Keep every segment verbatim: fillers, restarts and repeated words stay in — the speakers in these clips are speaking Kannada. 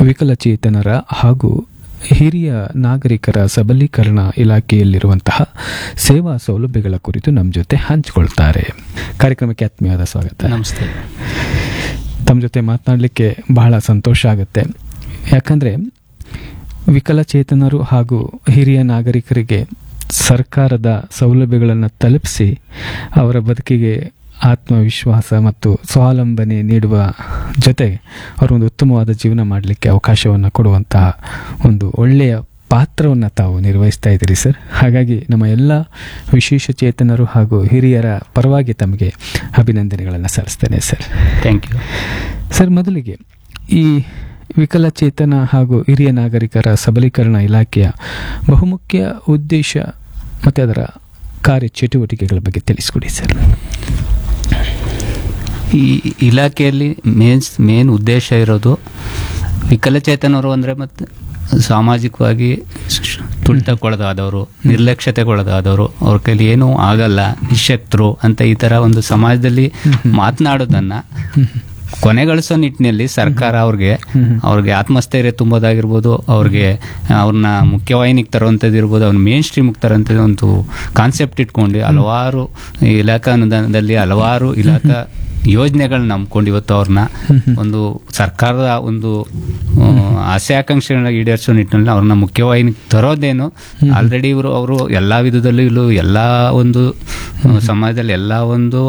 ವಿಕಲಚೇತನರ ಹಾಗೂ ಹಿರಿಯ ನಾಗರಿಕರ ಸಬಲೀಕರಣ ಇಲಾಖೆಯಲ್ಲಿರುವಂತಹ ಸೇವಾ ಸೌಲಭ್ಯಗಳ ಕುರಿತು ನಮ್ಮ ಜೊತೆ ಹಂಚಿಕೊಳ್ತಾರೆ. ಕಾರ್ಯಕ್ರಮಕ್ಕೆ ಆತ್ಮೀಯವಾದ ಸ್ವಾಗತ. ನಮಸ್ತೆ. ತಮ್ಮ ಜೊತೆ ಮಾತನಾಡಲಿಕ್ಕೆ ಬಹಳ ಸಂತೋಷ ಆಗುತ್ತೆ. ಯಾಕಂದರೆ ವಿಕಲಚೇತನರು ಹಾಗೂ ಹಿರಿಯ ನಾಗರಿಕರಿಗೆ ಸರ್ಕಾರದ ಸೌಲಭ್ಯಗಳನ್ನು ತಲುಪಿಸಿ ಅವರ ಬದುಕಿಗೆ ಆತ್ಮವಿಶ್ವಾಸ ಮತ್ತು ಸ್ವಾವಲಂಬನೆ ನೀಡುವ ಜೊತೆಗೆ ಅವರೊಂದು ಉತ್ತಮವಾದ ಜೀವನ ಮಾಡಲಿಕ್ಕೆ ಅವಕಾಶವನ್ನು ಕೊಡುವಂತಹ ಒಂದು ಒಳ್ಳೆಯ ಪಾತ್ರವನ್ನು ತಾವು ನಿರ್ವಹಿಸ್ತಾ ಇದ್ದೀರಿ ಸರ್. ಹಾಗಾಗಿ ನಮ್ಮ ಎಲ್ಲ ವಿಶೇಷ ಚೇತನರು ಹಾಗೂ ಹಿರಿಯರ ಪರವಾಗಿ ತಮಗೆ ಅಭಿನಂದನೆಗಳನ್ನು ಸಲ್ಲಿಸ್ತೇನೆ ಸರ್. Thank you sir. ಮೊದಲಿಗೆ ಈ ವಿಕಲಚೇತನ ಹಾಗೂ ಹಿರಿಯ ನಾಗರಿಕರ ಸಬಲೀಕರಣ ಇಲಾಖೆಯ ಬಹುಮುಖ್ಯ ಉದ್ದೇಶ ಮತ್ತು ಅದರ ಕಾರ್ಯಚಟುವಟಿಕೆಗಳ ಬಗ್ಗೆ ತಿಳಿಸ್ಕೊಡಿ ಸರ್. ಈ ಇಲಾಖೆಯಲ್ಲಿ ಮೇನ್ ಮೇನ್ ಉದ್ದೇಶ ಇರೋದು ವಿಕಲಚೇತನರು ಅಂದರೆ ಮತ್ತು ಸಾಮಾಜಿಕವಾಗಿ ತುಳಿತಕ್ಕೊಳಗಾದವರು, ನಿರ್ಲಕ್ಷ್ಯತೆಗೊಳಗಾದವರು, ಅವ್ರ ಕೈಲಿ ಏನೂ ಆಗಲ್ಲ, ನಿಶಕ್ತರು ಅಂತ ಈ ಥರ ಒಂದು ಸಮಾಜದಲ್ಲಿ ಮಾತನಾಡೋದನ್ನು ಕೊನೆಗಳಿಸೋ ನಿಟ್ಟಿನಲ್ಲಿ ಸರ್ಕಾರ ಅವ್ರಿಗೆ ಅವ್ರಿಗೆ ಆತ್ಮಸ್ಥೈರ್ಯ ತುಂಬೋದಾಗಿರ್ಬೋದು, ಅವ್ರಿಗೆ ಅವ್ರನ್ನ ಮುಖ್ಯವಾಹಿನಿಗೆ ತರುವಂಥದ್ದು ಇರ್ಬೋದು, ಅವ್ನ ಮೇನ್ ಸ್ಟ್ರೀಮಿಗೆ ತರೋಂಥದ್ದು ಒಂದು ಕಾನ್ಸೆಪ್ಟ್ ಇಟ್ಕೊಂಡು ಹಲವಾರು ಇಲಾಖಾ ಅನುದಾನದಲ್ಲಿ ಹಲವಾರು ಇಲಾಖಾ ಯೋಜನೆಗಳನ್ನ ನಂಬ್ಕೊಂಡು ಇವತ್ತು ಅವ್ರನ್ನ ಒಂದು ಸರ್ಕಾರದ ಒಂದು ಆಸೆ ಆಕಾಂಕ್ಷೆಗಳನ್ನ ಈಡೇರಿಸೋ ನಿಟ್ಟಿನಲ್ಲಿ ಅವ್ರನ್ನ ಮುಖ್ಯವಾಹಿನಿಗೆ ತರೋದೇನು ಆಲ್ರೆಡಿ ಇವರು ಅವರು ಎಲ್ಲ ವಿಧದಲ್ಲೂ ಇಲ್ಲೂ ಎಲ್ಲ ಒಂದು ಸಮಾಜದಲ್ಲಿ ಎಲ್ಲ ಒಂದು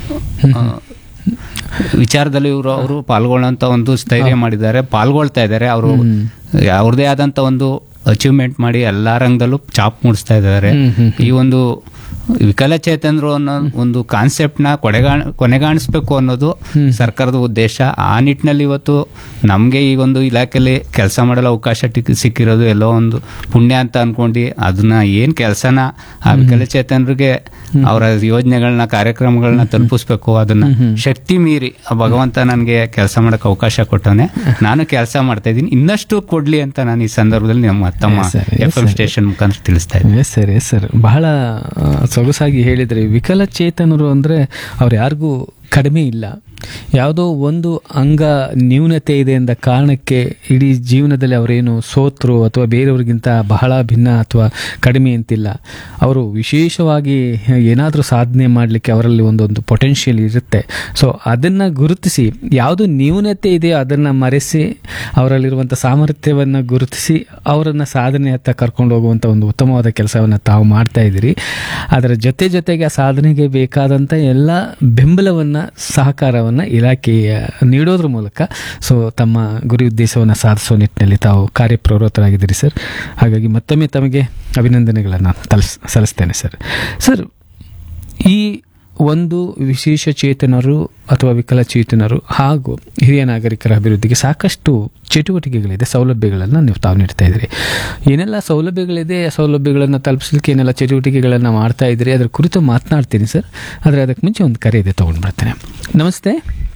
ವಿಚಾರದಲ್ಲಿ ಇವರು ಅವರು ಪಾಲ್ಗೊಳ್ಳೋಂಥ ಒಂದು ಸ್ಥೈರ್ಯ ಮಾಡಿದ್ದಾರೆ, ಪಾಲ್ಗೊಳ್ತಾ ಇದ್ದಾರೆ. ಅವರು ಅವ್ರದೇ ಆದಂಥ ಒಂದು ಅಚೀವ್ಮೆಂಟ್ ಮಾಡಿ ಎಲ್ಲ ರಂಗದಲ್ಲೂ ಚಾಪ್ ಮೂಡಿಸ್ತಾ ಇದ್ದಾರೆ. ಈ ಒಂದು ವಿಕಲಚೇತನರು ಅನ್ನೋ ಒಂದು ಕಾನ್ಸೆಪ್ಟ್ನ ಕೊನೆಗಾ ಕೊನೆಗಾಣಿಸ್ಬೇಕು ಅನ್ನೋದು ಸರ್ಕಾರದ ಉದ್ದೇಶ. ಆ ನಿಟ್ಟಿನಲ್ಲಿ ಇವತ್ತು ನಮಗೆ ಈ ಒಂದು ಇಲಾಖೆಯಲ್ಲಿ ಕೆಲಸ ಮಾಡಲು ಅವಕಾಶ ಸಿಕ್ಕಿರೋದು ಎಲ್ಲೋ ಒಂದು ಪುಣ್ಯ ಅಂತ ಅನ್ಕೊಂಡು ಅದನ್ನ ಏನು ಕೆಲಸನ ಆ ವಿಕಲಚೇತನರಿಗೆ ಅವರ ಯೋಜನೆಗಳನ್ನ ಕಾರ್ಯಕ್ರಮಗಳನ್ನ ತಲುಪಿಸ್ಬೇಕು, ಅದನ್ನ ಶಕ್ತಿ ಮೀರಿ ಭಗವಂತ ನನಗೆ ಕೆಲಸ ಮಾಡಕ್ಕೆ ಅವಕಾಶ ಕೊಟ್ಟವನೆ, ನಾನು ಕೆಲಸ ಮಾಡ್ತಾ ಇದ್ದೀನಿ, ಇನ್ನಷ್ಟು ಕೊಡ್ಲಿ ಅಂತ ನಾನು ಈ ಸಂದರ್ಭದಲ್ಲಿ ನಮ್ಮ ತಮ್ಮ ಎಫ್ ಎಂ ಸ್ಟೇಷನ್ ಮುಖಾಂತರ ತಿಳಿಸ್ತಾ ಇದ್ದೀನಿ. ಎಸ್ ಸರ್, ಎಸ್ ಸರ್, ಬಹಳ ಸೊಗಸಾಗಿ ಹೇಳಿದ್ರಿ. ವಿಕಲಚೇತನರು ಅಂದರೆ ಅವ್ರು ಯಾರಿಗೂ ಕಡಿಮೆ ಇಲ್ಲ, ಯಾವುದೋ ಒಂದು ಅಂಗ ನ್ಯೂನತೆ ಇದೆ ಎಂದ ಕಾರಣಕ್ಕೆ ಇಡೀ ಜೀವನದಲ್ಲಿ ಅವರೇನು ಸೋತರು ಅಥವಾ ಬೇರೆಯವ್ರಿಗಿಂತ ಬಹಳ ಭಿನ್ನ ಅಥವಾ ಕಡಿಮೆ ಅಂತಿಲ್ಲ. ಅವರು ವಿಶೇಷವಾಗಿ ಏನಾದರೂ ಸಾಧನೆ ಮಾಡಲಿಕ್ಕೆ ಅವರಲ್ಲಿ ಒಂದೊಂದು ಪೊಟೆನ್ಷಿಯಲ್ ಇರುತ್ತೆ. ಸೊ ಅದನ್ನು ಗುರುತಿಸಿ ಯಾವುದು ನ್ಯೂನತೆ ಇದೆಯೋ ಅದನ್ನು ಮರೆಸಿ ಅವರಲ್ಲಿರುವಂಥ ಸಾಮರ್ಥ್ಯವನ್ನು ಗುರುತಿಸಿ ಅವರನ್ನು ಸಾಧನೆಯತ್ತ ಕರ್ಕೊಂಡು ಹೋಗುವಂಥ ಒಂದು ಉತ್ತಮವಾದ ಕೆಲಸವನ್ನು ತಾವು ಮಾಡ್ತಾ ಇದ್ದೀರಿ. ಅದರ ಜೊತೆ ಜೊತೆಗೆ ಆ ಸಾಧನೆಗೆ ಬೇಕಾದಂಥ ಎಲ್ಲ ಬೆಂಬಲವನ್ನು ಸಹಕಾರವನ್ನು ಇಲಾಖೆಯ ನೀಡೋದ್ರ ಮೂಲಕ ಸೊ ತಮ್ಮ ಗುರಿ ಉದ್ದೇಶವನ್ನು ಸಾಧಿಸುವ ನಿಟ್ಟಿನಲ್ಲಿ ತಾವು ಕಾರ್ಯಪ್ರವೃತ್ತರಾಗಿದ್ದೀರಿ ಸರ್. ಹಾಗಾಗಿ ಮತ್ತೊಮ್ಮೆ ತಮಗೆ ಅಭಿನಂದನೆಗಳನ್ನು ತಲಸ್ ಸಲ್ಲಿಸ್ತೇನೆ ಸರ್. ಸರ್, ಈ ಒಂದು ವಿಶೇಷ ಚೇತನರು ಅಥವಾ ವಿಕಲಚೇತನರು ಹಾಗೂ ಹಿರಿಯ ನಾಗರಿಕರ ಅಭಿವೃದ್ಧಿಗೆ ಸಾಕಷ್ಟು ಚಟುವಟಿಕೆಗಳಿದೆ, ಸೌಲಭ್ಯಗಳನ್ನು ನೀವು ತಾವು ನೀಡ್ತಾ ಇದ್ದೀರಿ. ಏನೆಲ್ಲ ಸೌಲಭ್ಯಗಳಿದೆ, ಸೌಲಭ್ಯಗಳನ್ನು ತಲುಪಿಸಲಿಕ್ಕೆ ಏನೆಲ್ಲ ಚಟುವಟಿಕೆಗಳನ್ನು ಮಾಡ್ತಾ ಇದ್ದೀರಿ, ಅದರ ಕುರಿತು ಮಾತನಾಡ್ತೀನಿ ಸರ್. ಆದರೆ ಅದಕ್ಕೆ ಮುಂಚೆ ಒಂದು ಕರೆ ಇದೆ, ತೊಗೊಂಡು ಬರ್ತೇನೆ. ನಮಸ್ತೆ.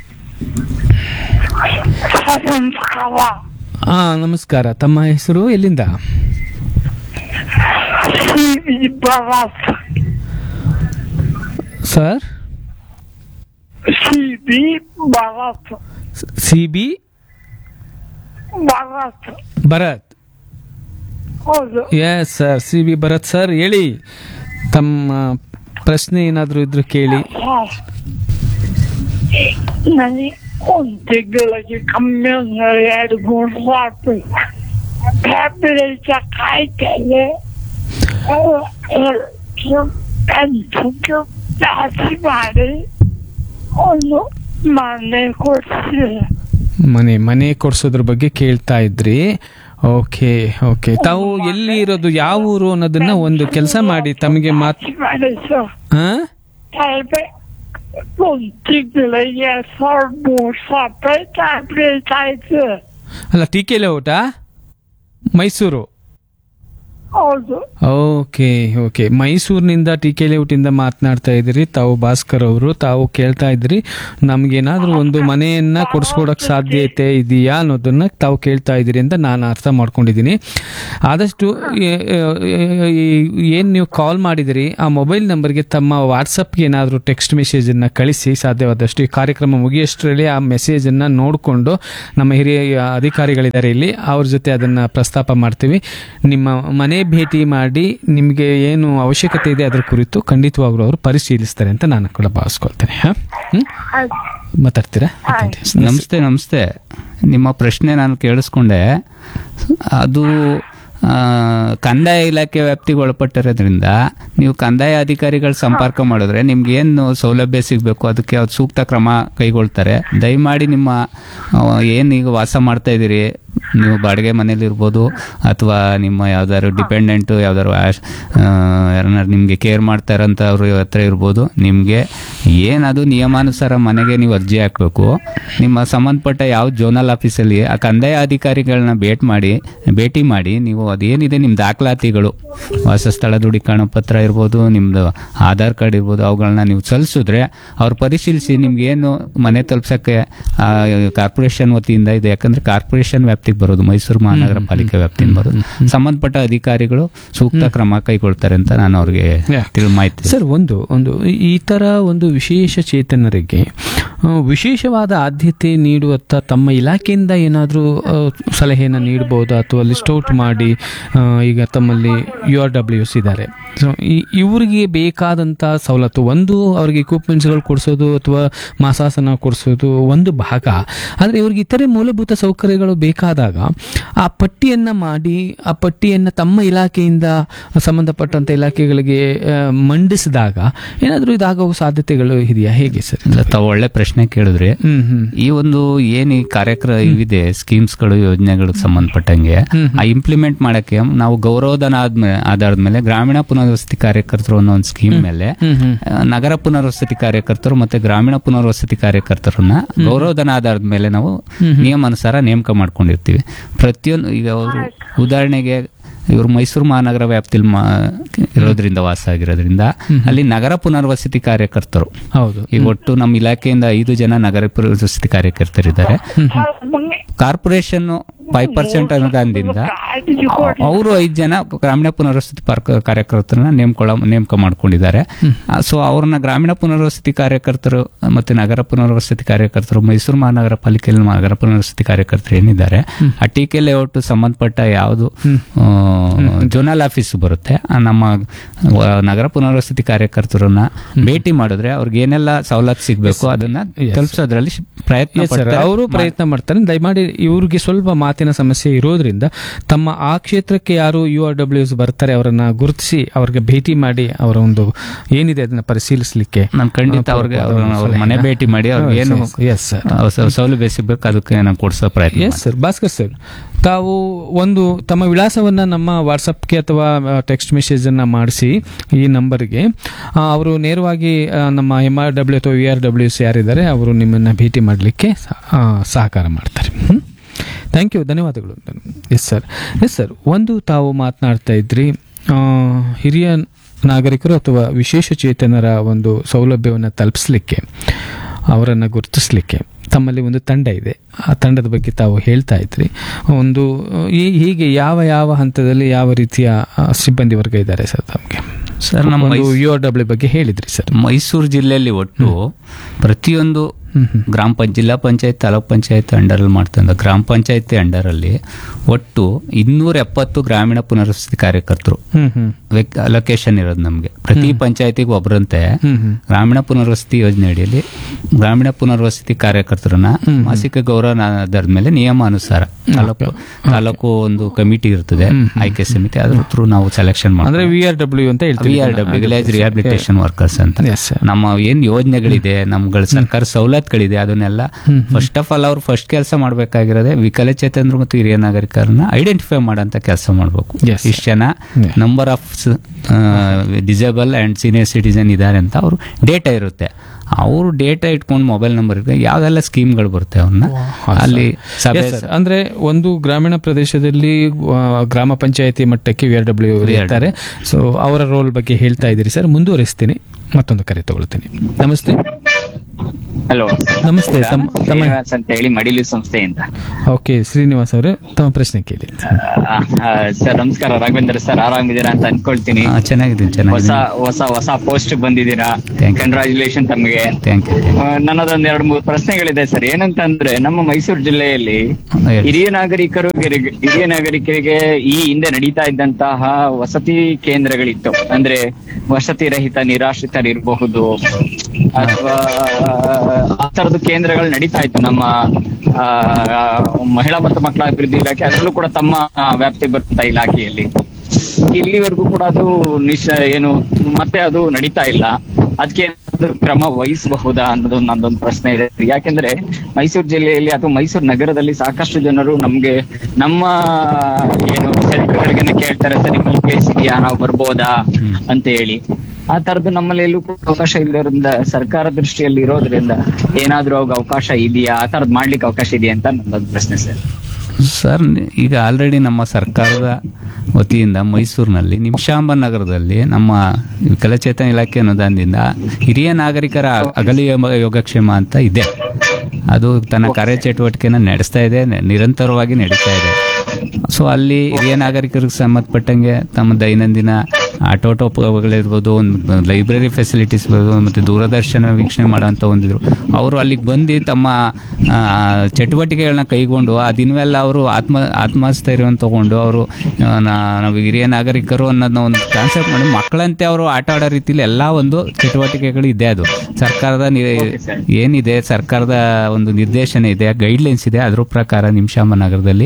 ಹಾಂ, ನಮಸ್ಕಾರ. ತಮ್ಮ ಹೆಸರು, ಎಲ್ಲಿಂದ? Sir, C B Bharat. C B Bharat Bharat ಹೌದು. Yes sir, C B Bharat sir, ಹೇಳಿ ತಮ್ಮ ಪ್ರಶ್ನೆ ಏನಾದರೂ ಇದ್ರು ಕೇಳಿ. ನನಗೆ ಒಂದು ತಿಂಗಳಿಗೆ ಕಮ್ಮಿ ಅಂದ್ರೆ ಎರಡು ಮೂರು ಸಾವಿರ ಟ್ಯಾಬ್ಲೆಟ್ ಕಾಯ್ತೇನೆ. ಜಾಸ್ತಿ ಮಾಡಿ ಒಂದು ಮನೆ ಕೊಡ್ಸಿಲ್ಲ. ಮನೆ ಮನೆ ಕೊಡ್ಸೋದ್ರ ಬಗ್ಗೆ ಕೇಳ್ತಾ ಇದ್ರಿ. ಓಕೆ ಓಕೆ ತಾವು ಎಲ್ಲಿ ಇರೋದು, ಯಾವ ಊರು ಅನ್ನೋದನ್ನ ಒಂದು ಕೆಲಸ ಮಾಡಿ ತಮಗೆ ಮಾತು ಒಂದು ತಿಂಗಳಿಗೆ ಎರಡು ಸಾವಿರ ಮೂರು ಸಾವಿರ ಟ್ಯಾಬ್ಲೆಟ್ ಆಯ್ತು. ಅಲ್ಲ, ಟಿ ಕೆ ಲೇಔಟಾ, ಮೈಸೂರು? ಹೌದು. ಓಕೆ ಓಕೆ ಮೈಸೂರಿನಿಂದ ಟಿ ಕೆ ಲೇಔಟಿಂದ ಮಾತನಾಡ್ತಾ ಇದ್ದೀರಿ ತಾವು ಭಾಸ್ಕರ್ ಅವರು. ತಾವು ಕೇಳ್ತಾ ಇದ್ರಿ ನಮ್ಗೇನಾದ್ರೂ ಒಂದು ಮನೆಯನ್ನ ಕೊಡಿಸ್ಕೊಡಕ್ ಸಾಧ್ಯತೆ ಇದೆಯಾ ಅನ್ನೋದನ್ನ ತಾವು ಕೇಳ್ತಾ ಇದ್ದೀರಿ ಅಂತ ನಾನು ಅರ್ಥ ಮಾಡ್ಕೊಂಡಿದ್ದೀನಿ. ಆದಷ್ಟು ಏನು ನೀವು ಕಾಲ್ ಮಾಡಿದಿರಿ ಆ ಮೊಬೈಲ್ ನಂಬರ್ಗೆ ತಮ್ಮ ವಾಟ್ಸಪ್ಗೆ ಏನಾದರೂ ಟೆಕ್ಸ್ಟ್ ಮೆಸೇಜನ್ನು ಕಳಿಸಿ ಸಾಧ್ಯವಾದಷ್ಟು. ಈ ಕಾರ್ಯಕ್ರಮ ಮುಗಿಯಷ್ಟರಲ್ಲಿ ಆ ಮೆಸೇಜನ್ನು ನೋಡಿಕೊಂಡು ನಮ್ಮ ಹಿರಿಯ ಅಧಿಕಾರಿಗಳಿದ್ದಾರೆ ಇಲ್ಲಿ ಅವ್ರ ಜೊತೆ ಅದನ್ನು ಪ್ರಸ್ತಾಪ ಮಾಡ್ತೀವಿ. ನಿಮ್ಮ ಮನೆ ಭೇಟಿ ಮಾಡಿ ನಿಮಗೆ ಏನು ಅವಶ್ಯಕತೆ ಇದೆ ಅದರ ಕುರಿತು ಖಂಡಿತವಾಗ್ಲೂ ಅವರು ಪರಿಶೀಲಿಸ್ತಾರೆ ಅಂತ ನಾನು ಕೂಡ ಭಾವಿಸ್ಕೊಳ್ತೇನೆ. ಹಾಂ ಮಾತಾಡ್ತೀರಾ? ನಮಸ್ತೆ ನಮಸ್ತೆ. ನಿಮ್ಮ ಪ್ರಶ್ನೆ ನಾನು ಕೇಳಿಸ್ಕೊಂಡೆ. ಅದು ಕಂದಾಯ ಇಲಾಖೆ ವ್ಯಾಪ್ತಿಗೆ ಒಳಪಟ್ಟಿರೋದ್ರಿಂದ ನೀವು ಕಂದಾಯ ಅಧಿಕಾರಿಗಳ ಸಂಪರ್ಕ ಮಾಡಿದ್ರೆ ನಿಮ್ಗೆ ಏನು ಸೌಲಭ್ಯ ಸಿಗಬೇಕು ಅದಕ್ಕೆ ಅವ್ರು ಸೂಕ್ತ ಕ್ರಮ ಕೈಗೊಳ್ತಾರೆ. ದಯಮಾಡಿ ನಿಮ್ಮ ಏನು ಈಗ ವಾಸ ಮಾಡ್ತಾ ಇದ್ದೀರಿ, ನೀವು ಬಾಡಿಗೆ ಮನೇಲಿ ಇರ್ಬೋದು ಅಥವಾ ನಿಮ್ಮ ಯಾವ್ದಾದ್ರು ಡಿಪೆಂಡೆಂಟು ಯಾವ್ದಾದ್ರು ಯಾರನ್ನಾರು ನಿಮಗೆ ಕೇರ್ ಮಾಡ್ತಾ ಇರೋಂಥವ್ರ ಹತ್ರ ಇರ್ಬೋದು, ನಿಮಗೆ ಏನದು ನಿಯಮಾನುಸಾರ ಮನೆಗೆ ನೀವು ಅರ್ಜಿ ಹಾಕಬೇಕು. ನಿಮ್ಮ ಸಂಬಂಧಪಟ್ಟ ಯಾವ ಜೋನಲ್ ಆಫೀಸಲ್ಲಿ ಆ ಕಂದಾಯ ಅಧಿಕಾರಿಗಳನ್ನ ಭೇಟಿ ಮಾಡಿ ಭೇಟಿ ಮಾಡಿ ನೀವು ಅದೇನಿದೆ ನಿಮ್ಮ ದಾಖಲಾತಿಗಳು, ವಾಸಸ್ಥಳ ದೃಢೀಕರಣ ಪತ್ರ ಇರ್ಬೋದು, ನಿಮ್ಮದು ಆಧಾರ್ ಕಾರ್ಡ್ ಇರ್ಬೋದು, ಅವುಗಳನ್ನ ನೀವು ಸಲ್ಲಿಸಿದ್ರೆ ಅವ್ರು ಪರಿಶೀಲಿಸಿ ನಿಮ್ಗೇನು ಮನೆ ತಲುಪ್ಸೋಕ್ಕೆ ಕಾರ್ಪೊರೇಷನ್ ವತಿಯಿಂದ ಇದೆ. ಯಾಕಂದ್ರೆ ಕಾರ್ಪೊರೇಷನ್ ವ್ಯಾಪ್ತಿಗೆ ಬರೋದು, ಮೈಸೂರು ಮಹಾನಗರ ಪಾಲಿಕೆ ವ್ಯಾಪ್ತಿಯಿಂದ ಬರೋದು. ಸಂಬಂಧಪಟ್ಟ ಅಧಿಕಾರಿಗಳು ಸೂಕ್ತ ಕ್ರಮ ಕೈಗೊಳ್ತಾರೆ ಅಂತ ನಾನು ಅವ್ರಿಗೆ ತಿಳಿ ಮಾಹಿತಿ. ಸರ್, ಒಂದು ಒಂದು ಈ ತರ ಒಂದು ವಿಶೇಷ ಚೇತನರಿಗೆ ವಿಶೇಷವಾದ ಆದ್ಯತೆ ನೀಡುವತ್ತ ತಮ್ಮ ಇಲಾಖೆಯಿಂದ ಏನಾದರೂ ಸಲಹೆಯನ್ನು ನೀಡಬಹುದಾ ಅಥವಾ ಲಿಸ್ಟ್ ಔಟ್ ಮಾಡಿ, ಈಗ ತಮ್ಮಲ್ಲಿ ಯು ಆರ್ ಡಬ್ಲ್ಯೂ ಎಸ್ ಇದ್ದಾರೆ, ಸೊ ಇವರಿಗೆ ಬೇಕಾದಂಥ ಸವಲತ್ತು, ಒಂದು ಅವ್ರಿಗೆ ಇಕ್ವಿಪ್ಮೆಂಟ್ಸ್ಗಳು ಕೊಡಿಸೋದು ಅಥವಾ ಮಾಸಾಸನ ಕೊಡಿಸೋದು ಒಂದು ಭಾಗ, ಆದರೆ ಇವ್ರಿಗೆ ಇತರೆ ಮೂಲಭೂತ ಸೌಕರ್ಯಗಳು ಬೇಕಾದಾಗ ಆ ಪಟ್ಟಿಯನ್ನು ಮಾಡಿ ಆ ಪಟ್ಟಿಯನ್ನು ತಮ್ಮ ಇಲಾಖೆಯಿಂದ ಸಂಬಂಧಪಟ್ಟಂಥ ಇಲಾಖೆಗಳಿಗೆ ಮಂಡಿಸಿದಾಗ ಏನಾದರೂ ಇದಾಗೋ ಸಾಧ್ಯತೆಗಳು ಇದೆಯಾ, ಹೇಗೆ ಸರ್? ತಾವು ಒಳ್ಳೆ ಪ್ರಶ್ನೆ ಕೇಳಿದ್ರಿ. ಈ ಒಂದು ಏನು ಈ ಕಾರ್ಯಕ್ರಮ ಇವಿದೆ, ಸ್ಕೀಮ್ಸ್ಗಳು, ಯೋಜನೆಗಳಿಗೆ ಸಂಬಂಧಪಟ್ಟಂಗೆ ಆ ಇಂಪ್ಲಿಮೆಂಟ್ ಮಾಡಕ್ಕೆ ನಾವು ಗೌರವಧನ ಆದ್ಮೇಲೆ ಆಧಾರದ ಮೇಲೆ ಗ್ರಾಮೀಣ ಪುನರ್ವಸತಿ ಕಾರ್ಯಕರ್ತರು ಅನ್ನೋ ಒಂದು ಸ್ಕೀಮ್ ಮೇಲೆ ನಗರ ಪುನರ್ವಸತಿ ಕಾರ್ಯಕರ್ತರು ಮತ್ತೆ ಗ್ರಾಮೀಣ ಪುನರ್ವಸತಿ ಕಾರ್ಯಕರ್ತರನ್ನ ಗೌರವಧನ ಆಧಾರದ ಮೇಲೆ ನಾವು ನಿಯಮಾನುಸಾರ ನೇಮಕ ಮಾಡ್ಕೊಂಡಿರ್ತೀವಿ. ಪ್ರತಿಯೊಂದು ಈಗ ಅವರು ಉದಾಹರಣೆಗೆ ಇವರು ಮೈಸೂರು ಮಹಾನಗರ ವ್ಯಾಪ್ತಿಲಿ ಇರೋದ್ರಿಂದ ವಾಸ ಆಗಿರೋದ್ರಿಂದ ಅಲ್ಲಿ ನಗರ ಪುನರ್ವಸತಿ ಕಾರ್ಯಕರ್ತರು, ಹೌದು, ಈಗ ಒಟ್ಟು ನಮ್ಮ ಇಲಾಖೆಯಿಂದ ಐದು ಜನ ನಗರ ಪುನರ್ವಸತಿ ಕಾರ್ಯಕರ್ತರಿದ್ದಾರೆ. ಕಾರ್ಪೊರೇಷನ್ ಫೈವ್ ಪರ್ಸೆಂಟ್ ಅನುದಾನದಿಂದ ಅವರು ಐದು ಜನ ಗ್ರಾಮೀಣ ಪುನರ್ವಸತಿ ಕಾರ್ಯಕರ್ತರನ್ನ ನೇಮಕೊಳ್ಳ ನೇಮಕ ಮಾಡ್ಕೊಂಡಿದ್ದಾರೆ. ಸೊ ಅವ್ರನ್ನ ಗ್ರಾಮೀಣ ಪುನರ್ವಸತಿ ಕಾರ್ಯಕರ್ತರು ಮತ್ತೆ ನಗರ ಪುನರ್ವಸತಿ ಕಾರ್ಯಕರ್ತರು, ಮೈಸೂರು ಮಹಾನಗರ ಪಾಲಿಕೆಯಲ್ಲಿ ನಗರ ಪುನರ್ವಸತಿ ಕಾರ್ಯಕರ್ತರು ಏನಿದ್ದಾರೆ, ಆ ಟಿ ಕೆ ಲೇಔಟ್ ಸಂಬಂಧಪಟ್ಟ ಯಾವುದು ಜೋನಲ್ ಆಫೀಸ್ ಬರುತ್ತೆ, ನಮ್ಮ ನಗರ ಪುನರ್ವಸತಿ ಕಾರ್ಯಕರ್ತರನ್ನ ಭೇಟಿ ಮಾಡಿದ್ರೆ ಅವ್ರಿಗೆ ಏನೆಲ್ಲ ಸವಲತ್ತು ಸಿಗಬೇಕು ಅದನ್ನ ತಲುಪಿಸೋದ್ರಲ್ಲಿ ಪ್ರಯತ್ನ ಅವರು ಪ್ರಯತ್ನ ಮಾಡ್ತಾರೆ. ದಯಮಾಡಿ ಇವ್ರಿಗೆ ಸ್ವಲ್ಪ ಮಾತಿನ ಸಮಸ್ಯೆ ಇರೋದ್ರಿಂದ ತಮ್ಮ ಆ ಕ್ಷೇತ್ರಕ್ಕೆ ಯಾರು ಯು ಆರ್ ಡಬ್ಲ್ಯೂ ಎಸ್ ಬರ್ತಾರೆ ಅವರನ್ನ ಗುರುತಿಸಿ ಅವ್ರಿಗೆ ಭೇಟಿ ಮಾಡಿ ಅವರ ಒಂದು ಏನಿದೆ ಅದನ್ನ ಪರಿಶೀಲಿಸಲಿಕ್ಕೆ ನಾನು ಖಂಡಿತ ಅವ್ರಿಗೆ ಅವ್ರ ಮನೆ ಭೇಟಿ ಮಾಡಿ ಅವ್ರಿಗೆ ಏನು ಸೌಲಭ್ಯ ಸಿಗಬೇಕು ಅದಕ್ಕೆ ನಾನು ಕೊಡಿಸೋ ಪ್ರಯತ್ನ. Yes sir. ಭಾಸ್ಕರ್ ಸರ್, ತಾವು ಒಂದು ತಮ್ಮ ವಿಳಾಸವನ್ನ ನಮ್ಮ ವಾಟ್ಸಪ್ಗೆ ಅಥವಾ ಟೆಕ್ಸ್ಟ್ ಮೆಸೇಜ್ ಅನ್ನ ಮಾಡಿಸಿ ಈ ನಂಬರ್ಗೆ, ಅವರು ನೇರವಾಗಿ ನಮ್ಮ ಎಂ ಆರ್ ಡಬ್ಲ್ಯೂ ಅಥವಾ ವಿ ಆರ್ ಡಬ್ಲ್ಯೂ ಎಸ್ ಯಾರಿದ್ದಾರೆ ಅವರು ನಿಮ್ಮನ್ನ ಭೇಟಿ ಮಾಡಲಿಕ್ಕೆ ಸಹಕಾರ ಮಾಡ್ತಾರೆ. ಥ್ಯಾಂಕ್ ಯು, ಧನ್ಯವಾದಗಳು. Yes sir. ಎಸ್ ಸರ್, ಒಂದು ತಾವು ಮಾತನಾಡ್ತಾ ಇದ್ರಿ ಹಿರಿಯ ನಾಗರಿಕರು ಅಥವಾ ವಿಶೇಷ ಚೇತನರ ಒಂದು ಸೌಲಭ್ಯವನ್ನು ತಲುಪಿಸ್ಲಿಕ್ಕೆ, ಅವರನ್ನು ಗುರುತಿಸ್ಲಿಕ್ಕೆ ತಮ್ಮಲ್ಲಿ ಒಂದು ತಂಡ ಇದೆ. ಆ ತಂಡದ ಬಗ್ಗೆ ತಾವು ಹೇಳ್ತಾ ಇದ್ರಿ. ಒಂದು ಹೀಗೆ ಯಾವ ಯಾವ ಹಂತದಲ್ಲಿ ಯಾವ ರೀತಿಯ ಸಿಬ್ಬಂದಿ ವರ್ಗ ಇದ್ದಾರೆ ಸರ್ ತಮಗೆ? ಸರ್, ನಮ್ಮ ಯು ಆರ್ ಡಬ್ಲ್ಯೂ ಬಗ್ಗೆ ಹೇಳಿದ್ರಿ ಸರ್. ಮೈಸೂರು ಜಿಲ್ಲೆಯಲ್ಲಿ ಒಟ್ಟು ಪ್ರತಿಯೊಂದು ಗ್ರಾಮ ಪಂಚಾಯತ್, ಜಿಲ್ಲಾ ಪಂಚಾಯತ್, ತಾಲೂಕ್ ಪಂಚಾಯತ್ ಅಂಡರಲ್ಲಿ ಮಾಡ್ತಾ ಗ್ರಾಮ ಪಂಚಾಯತಿ ಅಂಡರಲ್ಲಿ ಒಟ್ಟು ಇನ್ನೂರ ಎಪ್ಪತ್ತು ಗ್ರಾಮೀಣ ಪುನರ್ವಸತಿ ಕಾರ್ಯಕರ್ತರು ಲೊಕೇಶನ್ ಇರೋದು ನಮಗೆ. ಪ್ರತಿ ಪಂಚಾಯತಿಗೆ ಒಬ್ಬರಂತೆ ಗ್ರಾಮೀಣ ಪುನರ್ವಸತಿ ಯೋಜನೆ ಅಡಿಯಲ್ಲಿ ಗ್ರಾಮೀಣ ಪುನರ್ವಸತಿ ಕಾರ್ಯಕರ್ತರನ್ನ ಮಾಸಿಕ ಗೌರವ ಆಧಾರದ ಮೇಲೆ ನಿಯಮಾನುಸಾರ ತಾಲೂಕು ತಾಲೂಕು ಒಂದು ಕಮಿಟಿ ಇರ್ತದೆ, ಆಯ್ಕೆ ಸಮಿತಿ, ಅದ್ರ ಥ್ರೂ ನಾವು ಸೆಲೆಕ್ಷನ್ ಮಾಡ್ತೀವಿ. ವಿ ಆರ್ ಡಬ್ಲ್ಯೂ ಅಂತ ಹೇಳ್ತೀವಿ, we are W village rehabilitation workers ಅಂತ. ನಮ್ಮ ಏನ್ ಯೋಜನೆಗಳಿದೆ, ನಮ್ಗಳ ಸರ್ಕಾರ ಸವಲತ್ತುಗಳಿದೆ, ಅದನ್ನೆಲ್ಲ ಫಸ್ಟ್ ಆಫ್ ಆಲ್ ಅವ್ರು ಫಸ್ಟ್ ಕೆಲಸ ಮಾಡ್ಬೇಕಾಗಿರೋದೇ ವಿಕಲಚೇತನರು ಮತ್ತು ಹಿರಿಯ ನಾಗರಿಕರನ್ನ ಐಡೆಂಟಿಫೈ ಮಾಡೋಂತ ಕೆಲಸ ಮಾಡ್ಬೇಕು. ಇಷ್ಟು ಜನ number of persons disable and senior citizen ಇದ್ದಾರೆ ಅಂತ ಅವರು ಡೇಟಾ ಇರುತ್ತೆ. ಅವರು ಡೇಟಾ ಇಟ್ಕೊಂಡು ಮೊಬೈಲ್ ನಂಬರ್ ಇರುತ್ತೆ, ಯಾವ್ದೆಲ್ಲ ಸ್ಕೀಮ್ಗಳು ಬರುತ್ತೆ ಅವ್ರನ್ನ ಅಲ್ಲಿ ಸಭೆ. ಅಂದ್ರೆ ಒಂದು ಗ್ರಾಮೀಣ ಪ್ರದೇಶದಲ್ಲಿ ಆ, ಗ್ರಾಮ ಪಂಚಾಯತಿ ಮಟ್ಟಕ್ಕೆ ವಿ ಆರ್ ಡಬ್ಲ್ಯೂ ಇರ್ತಾರೆ. ಸೊ ಅವರ ರೋಲ್ ಬಗ್ಗೆ ಹೇಳ್ತಾ ಇದ್ದೀರಿ ಸರ್, ಮುಂದುವರಿಸ್ತೀನಿ. ಮತ್ತೊಂದು ಕರೆ ತಗೊಳ್ತೀನಿ. ನಮಸ್ತೆ. ಹಲೋ, ನಮಸ್ತೆ. ತಮ್ಮ ತಮ್ಮ ಶ್ರೀನಿವಾಸ್ ಅಂತ ಹೇಳಿ ಮಡಿಲು ಸಂಸ್ಥೆಯಿಂದ. ಓಕೆ ಶ್ರೀನಿವಾಸ್ ಅವರೇ, ತಮ್ಮ ಪ್ರಶ್ನೆ ಕೇಳಿ. ಸರ್ ನಮಸ್ಕಾರ. ರಾಘವೇಂದ್ರ ಸರ್ ಆರಾಮಿದ್ದೀರಾ ಅಂತ ಅನ್ಕೊಳ್ತೀನಿ. ಆ, ಚೆನ್ನಾಗಿದ್ದೀನಿ ಹೊಸ ಚೆನ್ನಾಗಿದೆ. ಹೊಸ ಹೊಸ ಪೋಸ್ಟ್ ಬಂದಿದ್ದೀರಾ, Thank you. ಕಂಗ್ರಾಚುಲೇಷನ್ ತಮಗೆ. Thank you. ಆ, ನನ್ನದೊಂದ್ ಎರಡು ಮೂರು ಪ್ರಶ್ನೆಗಳಿದೆ ಸರ್. ಏನಂತಂದ್ರೆ ನಮ್ಮ ಮೈಸೂರು ಜಿಲ್ಲೆಯಲ್ಲಿ ಹೇಳಿ. ಹಿರಿಯ ನಾಗರಿಕರು ಹಿರಿಯ ನಾಗರಿಕರಿಗೆ ಈ ಹಿಂದೆ ನಡೀತಾ ಇದ್ದಂತಹ ವಸತಿ ಕೇಂದ್ರಗಳಿತ್ತು. ಅಂದ್ರೆ ವಸತಿ ರಹಿತ ನಿರಾಶ್ರಿತರಿರಬಹುದು ಅಥವಾ ಆ ತರದ ಕೇಂದ್ರಗಳು ನಡೀತಾ ಇತ್ತು ನಮ್ಮ ಆ ಮಹಿಳಾ ಮತ್ತು ಮಕ್ಕಳ ಅಭಿವೃದ್ಧಿ ಇಲಾಖೆ, ಅದರಲ್ಲೂ ಕೂಡ ತಮ್ಮ ವ್ಯಾಪ್ತಿ ಬರುತ್ತಾ ಇಲಾಖೆಯಲ್ಲಿ. ಇಲ್ಲಿವರೆಗೂ ಕೂಡ ಅದು ನಿಶ ಏನು ಮತ್ತೆ ಅದು ನಡೀತಾ ಇಲ್ಲ. ಅದಕ್ಕೆ ಕ್ರಮ ವಹಿಸಬಹುದಾ ಅನ್ನೋದು ನಂದೊಂದು ಪ್ರಶ್ನೆ ಇದೆ. ಯಾಕೆಂದ್ರೆ ಮೈಸೂರು ಜಿಲ್ಲೆಯಲ್ಲಿ ಅಥವಾ ಮೈಸೂರು ನಗರದಲ್ಲಿ ಸಾಕಷ್ಟು ಜನರು ನಮ್ಗೆ ನಮ್ಮ ಏನು ಸೆಂಟರ್ಗಳಿಗೆ ಕೇಳ್ತಾರೆ, ಸರ್ ನಿಮ್ಮಲ್ಲಿ ಪ್ಲೇಸ್ ಇದೆಯಾ, ನಾವು ಬರ್ಬೋದಾ ಅಂತ ಹೇಳಿ. ಆ ತರದ್ದು ನಮ್ಮಲ್ಲಿ ಎಲ್ಲೂ ಕೂಡ ಅವಕಾಶ ಇಲ್ಲದ್ರಿಂದ, ಸರ್ಕಾರ ದೃಷ್ಟಿಯಲ್ಲಿ ಇರೋದ್ರಿಂದ ಏನಾದ್ರೂ ಅವಾಗ ಅವಕಾಶ ಇದೆಯಾ, ಆ ತರದ್ ಮಾಡ್ಲಿಕ್ಕೆ ಅವಕಾಶ ಇದೆಯಾ ಅಂತ ನನ್ನೊಂದು ಪ್ರಶ್ನೆ ಸರ್. ಸರ್ ಈಗ ಆಲ್ರೆಡಿ ನಮ್ಮ ಸರ್ಕಾರದ ವತಿಯಿಂದ ಮೈಸೂರಿನಲ್ಲಿ ನಿಮಿಷಾಂಬ ನಗರದಲ್ಲಿ ನಮ್ಮ ವಿಕಲಚೇತನ ಇಲಾಖೆ ಅನುದಾನದಿಂದ ಹಿರಿಯ ನಾಗರಿಕರ ಅಗಲಿ ಯೋಗಕ್ಷೇಮ ಅಂತ ಇದೆ. ಅದು ತನ್ನ ಕಾರ್ಯಚಟುವಟಿಕೆನ ನಡೆಸ್ತಾ ಇದೆ, ನಿರಂತರವಾಗಿ ನಡೀತಾ ಇದೆ. ಸೊ ಅಲ್ಲಿ ಹಿರಿಯ ನಾಗರಿಕರಿಗೆ ಸಂಬಂಧಪಟ್ಟಂಗೆ ತಮ್ಮ ದೈನಂದಿನ ಆಟೋಟೋಪಗಳಿರ್ಬೋದು, ಒಂದು ಲೈಬ್ರರಿ ಫೆಸಿಲಿಟೀಸ್ ಇರ್ಬೋದು, ಮತ್ತು ದೂರದರ್ಶನ ವೀಕ್ಷಣೆ ಮಾಡೋಂಥ ಒಂದಿದ್ರು. ಅವರು ಅಲ್ಲಿಗೆ ಬಂದು ತಮ್ಮ ಚಟುವಟಿಕೆಗಳನ್ನ ಕೈಗೊಂಡು ಆ ದಿನವೆಲ್ಲ ಅವರು ಆತ್ಮ ಆತ್ಮಸ್ಥೈರ್ಯವನ್ನು ತಗೊಂಡು ಅವರು ನಾವು ಹಿರಿಯ ನಾಗರಿಕರು ಅನ್ನೋದನ್ನ ಒಂದು ಕಾನ್ಸೆಪ್ಟ್ ಮಾಡಿ ಮಕ್ಕಳಂತೆ ಅವರು ಆಟ ಆಡೋ ರೀತಿಲಿ ಎಲ್ಲ ಒಂದು ಚಟುವಟಿಕೆಗಳು ಇದೆ. ಅದು ಸರ್ಕಾರದ ಏನಿದೆ, ಸರ್ಕಾರದ ಒಂದು ನಿರ್ದೇಶನ ಇದೆ, ಗೈಡ್ಲೈನ್ಸ್ ಇದೆ. ಅದ್ರ ಪ್ರಕಾರ ನಿಮಿಷಾಂಬ ನಗರದಲ್ಲಿ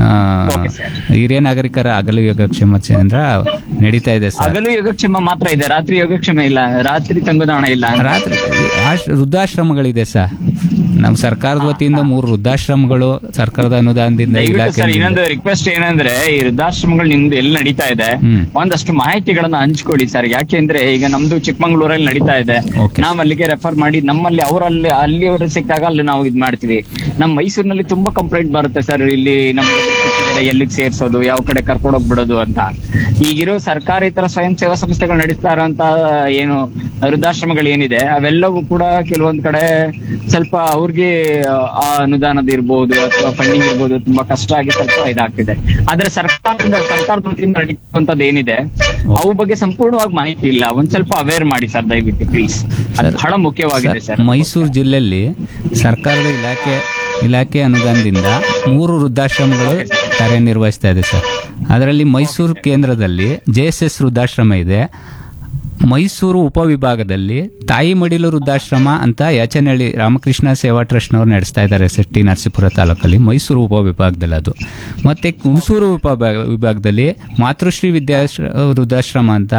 ಹಿರಿಯ ನಾಗರಿಕರ ಹಗಲು ಯೋಗಕ್ಷೇಮ ಕೇಂದ್ರ ನಡೀತಾ ಇದೆ. ಹಗಲು ಯೋಗಕ್ಷೇಮ ಮಾತ್ರ ಇದೆ, ರಾತ್ರಿ ಯೋಗಕ್ಷೇಮ ಇಲ್ಲ, ರಾತ್ರಿ ತಂಗುದಾಣ ಇಲ್ಲ. ರಾತ್ರಿ ವೃದ್ಧಾಶ್ರಮಗಳಿದೆ ಸರ್. ನಮ್ಮ ಸರ್ಕಾರದ ವತಿಯಿಂದ ಮೂರು ವೃದ್ಧಾಶ್ರಮಗಳು ಸರ್ಕಾರದ ಅನುದಾನದಿಂದ ಇಲಾಖೆ. ಇನ್ನೊಂದು ರಿಕ್ವೆಸ್ಟ್ ಏನಂದ್ರೆ, ಈ ವೃದ್ಧಾಶ್ರಮಗಳು ನಿಮ್ದು ಎಲ್ಲಿ ನಡೀತಾ ಇದೆ ಒಂದಷ್ಟು ಮಾಹಿತಿಗಳನ್ನ ಹಂಚ್ಕೊಡಿ ಸರ್. ಯಾಕೆಂದ್ರೆ ಈಗ ನಮ್ದು ಚಿಕ್ಕಮಂಗ್ಳೂರಲ್ಲಿ ನಡೀತಾ ಇದೆ, ನಾವ್ ಅಲ್ಲಿಗೆ ರೆಫರ್ ಮಾಡಿ ನಮ್ಮಲ್ಲಿ ಅವರಲ್ಲಿ ಅಲ್ಲಿಯವರು ಸಿಕ್ಕಾಗ ಅಲ್ಲಿ ನಾವು ಇದ್ ಮಾಡ್ತೀವಿ. ನಮ್ ಮೈಸೂರಿನಲ್ಲಿ ತುಂಬಾ ಕಂಪ್ಲೇಂಟ್ ಬರುತ್ತೆ ಸರ್, ಇಲ್ಲಿ ನಮ್ ಎಲ್ಲಿಗೆ ಸೇರ್ಸೋದು, ಯಾವ ಕಡೆ ಕರ್ಕೊಂಡು ಹೋಗ್ಬಿಡೋದು ಅಂತ. ಈಗಿರೋ ಸರ್ಕಾರಿ ತರ ಸ್ವಯಂ ಸೇವಾ ಸಂಸ್ಥೆಗಳು ನಡೆಸ್ತಾ ಇರೋಂತ ಏನು ವೃದ್ಧಾಶ್ರಮಗಳು ಏನಿದೆ ಅವೆಲ್ಲವೂ ಕೂಡ ಕೆಲವೊಂದ್ ಕಡೆ ಸ್ವಲ್ಪ ಅವ್ರಿಗೆ ಆ ಅನುದಾನದ ಇರ್ಬೋದು ಅಥವಾ ಫಂಡಿಂಗ್ ಇರ್ಬೋದು ತುಂಬಾ ಕಷ್ಟ ಆಗಿ ಸ್ವಲ್ಪ ಇದಾಗ್ತಿದೆ. ಆದ್ರೆ ಸರ್ಕಾರದಿಂದ ಸರ್ಕಾರದ ವತಿಯಿಂದ ನಡೀತಂತದ್ದು ಏನಿದೆ ಅವು ಬಗ್ಗೆ ಸಂಪೂರ್ಣವಾಗಿ ಮಾಹಿತಿ ಇಲ್ಲ. ಒಂದ್ ಸ್ವಲ್ಪ ಅವೇರ್ ಮಾಡಿ ಸರ್ ದಯವಿಟ್ಟು ಪ್ಲೀಸ್, ಅದು ಬಹಳ ಮುಖ್ಯವಾಗಿದೆ ಸರ್. ಮೈಸೂರು ಜಿಲ್ಲೆಯಲ್ಲಿ ಸರ್ಕಾರದ ಇಲಾಖೆ ಇಲಾಖೆ ಅನುದಾನದಿಂದ ಮೂರು ವೃದ್ಧಾಶ್ರಮಗಳು ಕಾರ್ಯನಿರ್ವಹಿಸ್ತಾ ಇದೆ ಸರ್. ಅದರಲ್ಲಿ ಮೈಸೂರು ಕೇಂದ್ರದಲ್ಲಿ ಜೆ ಎಸ್ ಎಸ್ ವೃದ್ಧಾಶ್ರಮ ಇದೆ. ಮೈಸೂರು ಉಪವಿಭಾಗದಲ್ಲಿ ತಾಯಿ ಮಡಿಲು ವೃದ್ಧಾಶ್ರಮ ಅಂತ ಯಾಚನಹಳ್ಳಿ ರಾಮಕೃಷ್ಣ ಸೇವಾ ಟ್ರಸ್ಟ್ನವ್ರು ನಡೆಸ್ತಾ ಇದ್ದಾರೆ ಎಸ್ ಎಸ್ ಟಿ ನರಸೀಪುರ ತಾಲೂಕಲ್ಲಿ, ಮೈಸೂರು ಉಪವಿಭಾಗದಲ್ಲಿ ಅದು. ಮತ್ತು ಹುಣಸೂರು ಉಪವಿಭಾಗ ವಿಭಾಗದಲ್ಲಿ ಮಾತೃಶ್ರೀ ವಿದ್ಯಾಶ್ರ ವೃದ್ಧಾಶ್ರಮ ಅಂತ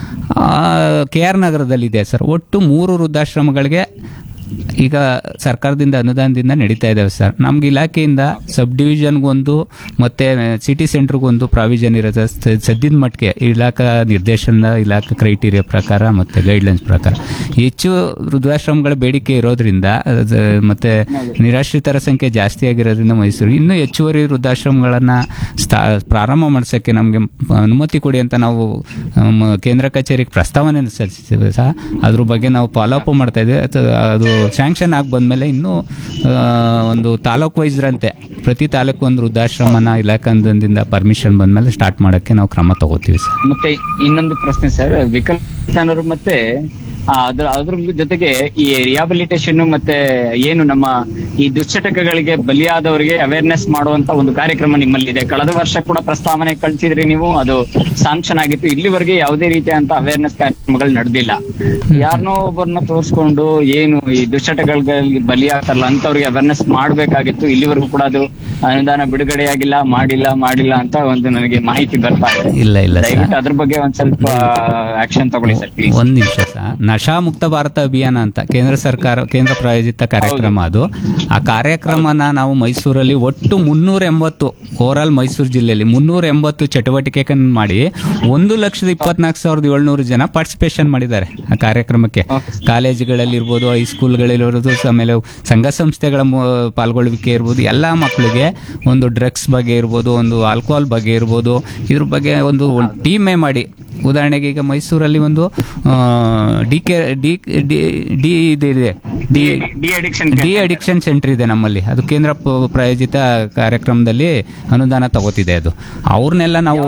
ಕೆ ಆರ್ ನಗರದಲ್ಲಿದೆ ಸರ್. ಒಟ್ಟು ಮೂರು ವೃದ್ಧಾಶ್ರಮಗಳಿಗೆ ಈಗ ಸರ್ಕಾರದಿಂದ ಅನುದಾನದಿಂದ ನಡೀತಾ ಇದ್ದಾವೆ ಸರ್. ನಮ್ಗೆ ಇಲಾಖೆಯಿಂದ ಸಬ್ ಡಿವಿಷನ್ಗೊಂದು ಮತ್ತೆ ಸಿಟಿ ಸೆಂಟರ್ಗೊಂದು ಪ್ರಾವಿಷನ್ ಇರುತ್ತೆ. ಸದ್ಯದ ಮಟ್ಟಿಗೆ ಇಲಾಖಾ ನಿರ್ದೇಶನ ಇಲಾಖಾ ಕ್ರೈಟೀರಿಯಾ ಪ್ರಕಾರ ಮತ್ತೆ ಗೈಡ್ಲೈನ್ಸ್ ಪ್ರಕಾರ ಹೆಚ್ಚು ವೃದ್ಧಾಶ್ರಮಗಳ ಬೇಡಿಕೆ ಇರೋದ್ರಿಂದ ಮತ್ತೆ ನಿರಾಶ್ರಿತರ ಸಂಖ್ಯೆ ಜಾಸ್ತಿ ಆಗಿರೋದ್ರಿಂದ ಮೈಸೂರು ಇನ್ನೂ ಹೆಚ್ಚುವರಿ ವೃದ್ಧಾಶ್ರಮಗಳನ್ನ ಸ್ಥಾ ಪ್ರಾರಂಭ ಮಾಡಿಸೋಕ್ಕೆ ನಮಗೆ ಅನುಮತಿ ಕೊಡಿ ಅಂತ ನಾವು ಕೇಂದ್ರ ಕಚೇರಿಗೆ ಪ್ರಸ್ತಾವನೆ ಸಲ್ಲಿಸಿದ್ದೇವೆ ಸಹ. ಅದ್ರ ಬಗ್ಗೆ ನಾವು ಫಾಲೋ ಅಪ್ ಮಾಡ್ತಾ ಇದ್ದೇವೆ. ಅದು ಸ್ಯಾಂಕ್ಷನ್ ಆಗಿ ಬಂದ್ಮೇಲೆ ಇನ್ನೂ ಒಂದು ತಾಲೂಕು ವೈಸ್ರಂತೆ ಪ್ರತಿ ತಾಲೂಕು ಒಂದು ವೃದ್ಧಾಶ್ರಮನ ಇಲಾಖಾದಿಂದ ಪರ್ಮಿಷನ್ ಬಂದ್ಮೇಲೆ ಸ್ಟಾರ್ಟ್ ಮಾಡಕ್ಕೆ ನಾವು ಕ್ರಮ ತಗೋತೀವಿ ಸರ್. ಮತ್ತೆ ಇನ್ನೊಂದು ಪ್ರಶ್ನೆ ಸರ್, ವಿಕಲಚೇತನರು ಮತ್ತೆ ಅದ್ರ ಅದ್ರ ಜೊತೆಗೆ ಈ ರಿಹಾಬಿಲಿಟೇಷನ್ ಮತ್ತೆ ಏನು ನಮ್ಮ ಈ ದುಶ್ಚಟಗಳಿಗೆ ಬಲಿಯಾದವರಿಗೆ ಅವೇರ್ನೆಸ್ ಮಾಡುವಂತ ಒಂದು ಕಾರ್ಯಕ್ರಮ ನಿಮ್ಮಲ್ಲಿ ಇದೆ. ಕಳೆದ ವರ್ಷ ಕೂಡ ಪ್ರಸ್ತಾವನೆ ಕಳಿಸಿದ್ರಿ ನೀವು, ಅದು ಸ್ಯಾಂಕ್ಷನ್ ಆಗಿತ್ತು. ಇಲ್ಲಿವರೆಗೆ ಯಾವುದೇ ರೀತಿಯಂತ ಅವೇರ್ನೆಸ್ ಕಾರ್ಯಕ್ರಮಗಳು ನಡೆದಿಲ್ಲ. ಯಾರನ್ನೋ ಒಬ್ಬರನ್ನ ತೋರಿಸ್ಕೊಂಡು ಏನು ಈ ದುಶ್ಚಟಗಳಿಗೆ ಬಲಿಯಾಗ್ತಾರಲ್ಲ ಅಂತವ್ರಿಗೆ ಅವೇರ್ನೆಸ್ ಮಾಡ್ಬೇಕಾಗಿತ್ತು. ಇಲ್ಲಿವರೆಗೂ ಕೂಡ ಅದು ಅನುದಾನ ಬಿಡುಗಡೆಯಾಗಿಲ್ಲ, ಮಾಡಿಲ್ಲ ಮಾಡಿಲ್ಲ ಅಂತ ಒಂದು ನನಗೆ ಮಾಹಿತಿ ಬರ್ತಾ ಇದೆ. ಇಲ್ಲ ಇಲ್ಲ ದಯವಿಟ್ಟು ಅದ್ರ ಬಗ್ಗೆ ಒಂದ್ ಸ್ವಲ್ಪ ಆಕ್ಷನ್ ತಗೊಳ್ಳಿ ಸರ್ ಪ್ಲೀಸ್. ಒಂದ್ ನಿಮಿಷ ಸರ್, ನಾ ನಶಾ ಮುಕ್ತ ಭಾರತ ಅಭಿಯಾನ ಅಂತ ಕೇಂದ್ರ ಸರ್ಕಾರ ಕೇಂದ್ರ ಪ್ರಾಯೋಜಿತ ಕಾರ್ಯಕ್ರಮ ಅದು. ಆ ಕಾರ್ಯಕ್ರಮನ ನಾವು ಮೈಸೂರಲ್ಲಿ ಒಟ್ಟು ಮುನ್ನೂರ ಎಂಬತ್ತು ಓವರ್ ಆಲ್ ಮೈಸೂರು ಜಿಲ್ಲೆಯಲ್ಲಿ ಮುನ್ನೂರ ಎಂಬತ್ತು ಚಟುವಟಿಕೆಗಳನ್ನು ಮಾಡಿ ಒಂದು ಲಕ್ಷದ ಇಪ್ಪತ್ನಾಲ್ಕು ಸಾವಿರದ ಏಳ್ನೂರು ಜನ ಪಾರ್ಟಿಸಿಪೇಷನ್ ಮಾಡಿದ್ದಾರೆ ಆ ಕಾರ್ಯಕ್ರಮಕ್ಕೆ. ಕಾಲೇಜುಗಳಲ್ಲಿ ಇರ್ಬೋದು, ಹೈಸ್ಕೂಲ್ಗಳಿರ್ಬೋದು, ಆಮೇಲೆ ಸಂಘ ಸಂಸ್ಥೆಗಳ ಪಾಲ್ಗೊಳ್ಳುವಿಕೆ ಇರ್ಬೋದು, ಎಲ್ಲ ಮಕ್ಕಳಿಗೆ ಒಂದು ಡ್ರಗ್ಸ್ ಬಗ್ಗೆ ಇರ್ಬೋದು, ಒಂದು ಆಲ್ಕೋಹಾಲ್ ಬಗ್ಗೆ ಇರ್ಬೋದು, ಇದ್ರ ಬಗ್ಗೆ ಒಂದು ಟೀಮೇ ಮಾಡಿ, ಉದಾಹರಣೆಗೆ ಈಗ ಮೈಸೂರಲ್ಲಿ ಒಂದು ಡಿ ಕೆ ಡಿ ಡಿ ಇದೆ ಡಿ ಡಿ ಅಡಿಕ್ಷನ್ ಸೆಂಟರ್ ಇದೆ ನಮ್ಮಲ್ಲಿ. ಅದು ಕೇಂದ್ರ ಪ್ರಾಯೋಜಿತ ಕಾರ್ಯಕ್ರಮದಲ್ಲಿ ಅನುದಾನ ತಗೋತಿದೆ. ಅದು ಅವ್ರನ್ನೆಲ್ಲ ನಾವು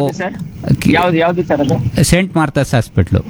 scent Martha's hospital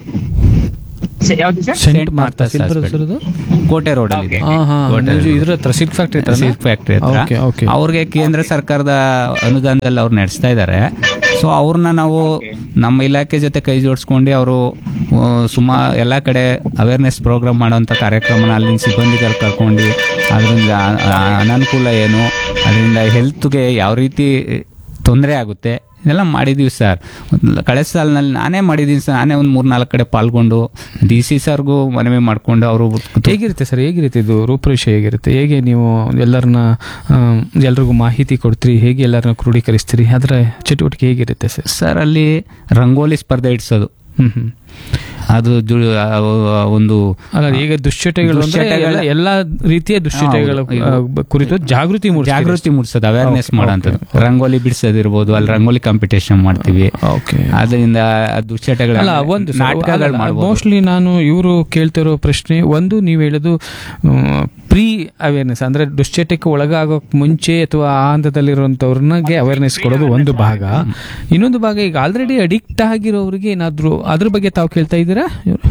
scent Martha's hospital ಕೋಟೆ ರೋಡ್ ಅಲ್ಲಿ ಇದೆ. ಸಿಲ್ಕ್ ಫ್ಯಾಕ್ಟರಿ ಹತ್ರ ಅವ್ರಿಗೆ ಕೇಂದ್ರ ಸರ್ಕಾರದ ಅನುದಾನದಲ್ಲಿ ಅವ್ರು ನಡೆಸ್ತಾ ಇದ್ದಾರೆ. ಸೊ ಅವ್ರನ್ನ ನಾವು ನಮ್ಮ ಇಲಾಖೆ ಜೊತೆ ಕೈ ಜೋಡಿಸ್ಕೊಂಡು ಅವರು ಸುಮಾ ಎಲ್ಲ ಕಡೆ ಅವೇರ್ನೆಸ್ ಪ್ರೋಗ್ರಾಮ್ ಮಾಡೋಂಥ ಕಾರ್ಯಕ್ರಮನ ಅಲ್ಲಿನ ಸಿಬ್ಬಂದಿಗಳು ಕರ್ಕೊಂಡು ಅದರಿಂದ ಅನಾನುಕೂಲ ಏನು, ಅದರಿಂದ ಹೆಲ್ತ್ಗೆ ಯಾವ ರೀತಿ ತೊಂದರೆ ಆಗುತ್ತೆ ಇದೆಲ್ಲ ಮಾಡಿದೀವಿ ಸರ್. ಕಳೆದ ಸಾಲಿನಲ್ಲಿ ನಾನೇ ಮಾಡಿದ್ದೀನಿ ಸರ್. ನಾನೇ ಒಂದು ಮೂರ್ ನಾಲ್ಕು ಕಡೆ ಪಾಲ್ಗೊಂಡು ಡಿ ಸಿ ಸರ್ಗೂ ಮನವಿ ಮಾಡ್ಕೊಂಡು ಅವರು. ಹೇಗಿರುತ್ತೆ ಸರ್, ಹೇಗಿರುತ್ತೆ ಇದು ರೂಪರೇಷೆ ಹೇಗಿರುತ್ತೆ? ಹೇಗೆ ನೀವು ಎಲ್ಲರನ್ನ ಎಲ್ರಿಗೂ ಮಾಹಿತಿ ಕೊಡ್ತೀರಿ, ಹೇಗೆ ಎಲ್ಲರನ್ನ ಕ್ರೋಢೀಕರಿಸ್ತೀರಿ, ಅದರ ಚಟುವಟಿಕೆ ಹೇಗಿರುತ್ತೆ ಸರ್? ಸರ್ ಅಲ್ಲಿ ರಂಗೋಲಿ ಸ್ಪರ್ಧೆ ಇಡ್ಸೋದು. ಹ್ಮ್ ಹ್ಮ್ ಅದು ಒಂದು ಅಲ್ಲ, ಈಗ ದುಶ್ಚಟಗಳು ಎಲ್ಲಾ ರೀತಿಯ ದುಶ್ಚಟಗಳ ಕುರಿತು ಜಾಗೃತಿ ಜಾಗೃತಿ ಮೂಡಿಸೋದು, ಅವೇರ್ನೆಸ್ ಮಾಡೋಂಥದ್ದು. ರಂಗೋಲಿ ಬಿಡಿಸೋದಿರ್ಬೋದು, ಅಲ್ಲಿ ರಂಗೋಲಿ ಕಾಂಪಿಟೇಷನ್ ಮಾಡ್ತೀವಿ. ಅದರಿಂದ ದುಶ್ಚಟಗಳ ನಾಟಕಗಳು ಮಾಡ್ಬೋದು. ಮೋಸ್ಟ್ಲಿ ನಾನು ಇವರು ಕೇಳ್ತಿರೋ ಪ್ರಶ್ನೆ ಒಂದು, ನೀವು ಹೇಳೋದು ಪ್ರೀ ಅವೇರ್ನೆಸ್ ಅಂದ್ರೆ ದುಶ್ಚಟಕ್ಕೆ ಒಳಗಾಗೋಕ್ ಮುಂಚೆ ಅಥವಾ ಆ ಹಂತದಲ್ಲಿರುವಂತವ್ರನ್ಗೆ ಅವೇರ್ನೆಸ್ ಕೊಡೋದು ಒಂದು ಭಾಗ. ಇನ್ನೊಂದು ಭಾಗ ಈಗ ಆಲ್ರೆಡಿ ಅಡಿಕ್ಟ್ ಆಗಿರೋರಿಗೆ ಏನಾದ್ರು ಅದ್ರ ಬಗ್ಗೆ ತಾವು ಕೇಳ್ತಾ ಇದ್ದೀರಾ?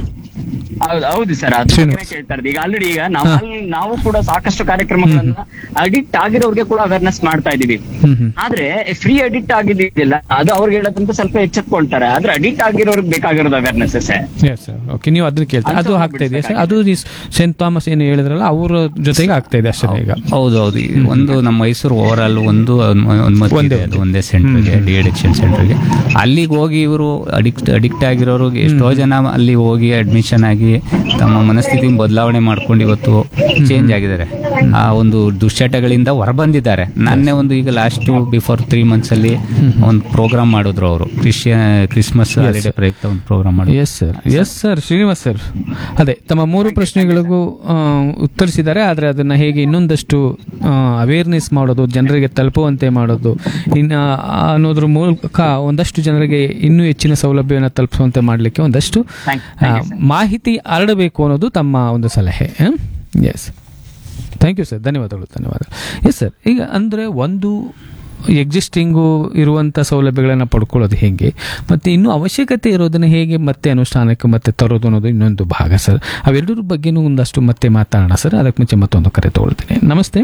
ಹೌದು ಸರ್, ಅದನ್ನ ಕೇಳ್ತಾ ಇರೋದು. ಈಗ ಆಲ್ರೆಡಿ ಈಗ ನಮ್ಮಲ್ಲಿ ನಾವು ಕೂಡ ಸಾಕಷ್ಟು ಕಾರ್ಯಕ್ರಮಗಳನ್ನ ಅಡಿಕ್ಟ್ ಆಗಿರೋರಿಗೆ ಕೂಡ ಅವೇರ್ನೆಸ್ ಮಾಡ್ತಾ ಇದೀವಿ. ಆದ್ರೆ ಫ್ರೀ ಅಡಿಕ್ಟ್ ಆಗಿದ್ದಿಲ್ಲ, ಅದು ಅವ್ರಿಗೆ ಹೇಳೋದಂತ ಸ್ವಲ್ಪ ಎಚ್ಚೆತ್ಕೊಳ್ತಾರೆ. ಆದ್ರೆ ಅಡಿಕ್ಟ್ ಆಗಿರೋರಿಗೆ ಬೇಕಾಗಿರೋದು ಅವೇರ್ನೆಸ್ ಸರ್. ಓಕೆ, ನೀವು ಅದನ್ನ ಕೇಳ್ತಾ ಅದು ಆಗ್ತಾ ಇದೆಯಾ ಸರ್? ಅದು ಸೆಂಟ್ ಥಾಮಸ್ ಏನು ಹೇಳಿದ್ರಲ್ಲ ಅವ್ರ ಜೊತೆಗೆ ಆಗ್ತಾ ಇದೆ ಅಷ್ಟೇ ಈಗ? ಹೌದು ಹೌದು. ಒಂದು ನಮ್ಮ ಮೈಸೂರು ಓವರ್ ಆಲ್ ಒಂದು ಒಂದೇ ಸೆಂಟರ್ಗೆ, ಡಿ ಅಡಿಕ್ಷನ್ ಸೆಂಟರ್ಗೆ, ಅಲ್ಲಿಗೆ ಹೋಗಿ ಇವರು ಅಡಿಕ್ಟ್ ಅಡಿಕ್ಟ್ ಆಗಿರೋರಿಗೆ ಎಷ್ಟೋ ಜನ ಅಲ್ಲಿ ಹೋಗಿ ಅಡ್ಮಿಷನ್ ಆಗಿ ತಮ್ಮ ಮನಸ್ಥಿತಿ ಬದಲಾವಣೆ ಮಾಡ್ಕೊಂಡು ಇವತ್ತು ಚೇಂಜ್ ಆಗಿದ್ದಾರೆ. ಆ ಒಂದು ದುಶ್ಚಟಗಳಿಂದ ಹೊರಬಂದಿದ್ದಾರೆ. ನಾನೇ ಒಂದು ಈಗ ಲಾಸ್ಟ್ ಬಿಫೋರ್ ತ್ರೀ ಮಂತ್ಸ್ ಅಲ್ಲಿ ಒಂದು ಪ್ರೋಗ್ರಾಮ್ ಮಾಡಿದ್ರು ಅವರು, ಕ್ರಿಶ್ಚಿಯನ್ ಕ್ರಿಸ್ಮಸ್ ಹಾಲಿಡೇ ಪ್ರಯುಕ್ತ ಒಂದು ಪ್ರೋಗ್ರಾಮ್ ಮಾಡಿದ್ರು. Yes sir, yes sir. Srinivas sir, ಅದೇ ತಮ್ಮ ಮೂರು ಪ್ರಶ್ನೆಗಳಿಗೂ ಉತ್ತರಿಸಿದ್ದಾರೆ. ಆದ್ರೆ ಅದನ್ನ ಹೇಗೆ ಇನ್ನೊಂದಷ್ಟು ಅವೇರ್ನೆಸ್ ಮಾಡೋದು, ಜನರಿಗೆ ತಲುಪುವಂತೆ ಮಾಡೋದು, ಇನ್ನ ಅನ್ನೋದ್ರ ಮೂಲಕ ಒಂದಷ್ಟು ಜನರಿಗೆ ಇನ್ನೂ ಹೆಚ್ಚಿನ ಸೌಲಭ್ಯವನ್ನು ತಲುಪಿಸುವಂತೆ ಮಾಡಲಿಕ್ಕೆ ಒಂದಷ್ಟು ಮಾಹಿತಿ ಹರಡಬೇಕು ಅನ್ನೋದು ತಮ್ಮ ಒಂದು ಸಲಹೆ. ಎಸ್, ಥ್ಯಾಂಕ್ ಯು ಸರ್, ಧನ್ಯವಾದಗಳು ಧನ್ಯವಾದಗಳು. ಎಸ್ ಸರ್, ಈಗ ಅಂದರೆ ಒಂದು ಎಕ್ಸಿಸ್ಟಿಂಗು ಇರುವಂಥ ಸೌಲಭ್ಯಗಳನ್ನು ಪಡ್ಕೊಳ್ಳೋದು ಹೇಗೆ, ಮತ್ತು ಇನ್ನೂ ಅವಶ್ಯಕತೆ ಇರೋದನ್ನು ಹೇಗೆ ಮತ್ತೆ ಅನುಷ್ಠಾನಕ್ಕೆ ಮತ್ತೆ ತರೋದು ಅನ್ನೋದು ಇನ್ನೊಂದು ಭಾಗ ಸರ್. ಅವೆರಡರ ಬಗ್ಗೆನೂ ಒಂದಷ್ಟು ಮತ್ತೆ ಮಾತಾಡೋಣ ಸರ್. ಅದಕ್ಕೆ ಮುಂಚೆ ಮತ್ತೊಂದು ಕರೆ ತಗೊಳ್ತೀನಿ. ನಮಸ್ತೆ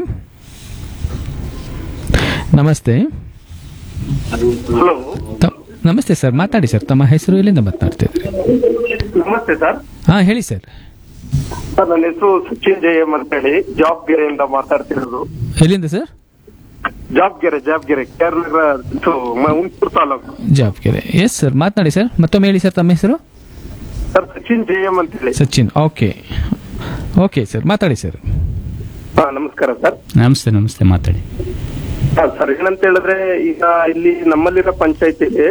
ನಮಸ್ತೆ ನಮಸ್ತೆ ಸರ್, ಮಾತಾಡಿ ಸರ್. ತಮ್ಮ ಹೆಸರು, ಎಲ್ಲಿಂದ ಮಾತನಾಡ್ತಿದ್ರಿ? ನಮಸ್ತೆ ಸರ್. ಹಾ, ಹೇಳಿ ಸರ್. ಸರ್, ನನ್ನ ಹೆಸರು ಸಚಿನ್ ಜಯಮ್ ಅಂತ ಹೇಳಿ ಜಾಬ್ಗೆರೆಯಿಂದ ಮಾತಾಡ್ತಿರೋದು. ಎಲ್ಲಿಂದ sir? ಜಾಬ್ಗೆರೆ ಜಾಬ್ಗೆರೆ Kerala Hunsur taluk. ಜಾಬ್ಗೆರೆ. Yes sir, ಮಾತನಾಡಿ ಸರ್. ಮತ್ತೊಮ್ಮೆ ಹೇಳಿ ಸರ್, ತಮ್ಮ ಹೆಸರು? ಸರ್, ಸಚಿನ್ ಜಯಮ್ ಅಂತ ಹೇಳಿ. ಸಚಿನ್, ಓಕೆ ಓಕೆ ಸರ್, ಮಾತಾಡಿ ಸರ್. ಹಾ, ನಮಸ್ಕಾರ ಸರ್. ನಮಸ್ತೆ ನಮಸ್ತೆ, ಮಾತಾಡಿ. ಹಾ ಸರ್, ಏನಂತ ಹೇಳಿದ್ರೆ ಈಗ ಇಲ್ಲಿ ನಮ್ಮಲ್ಲಿರೋ ಪಂಚಾಯತಿಲಿ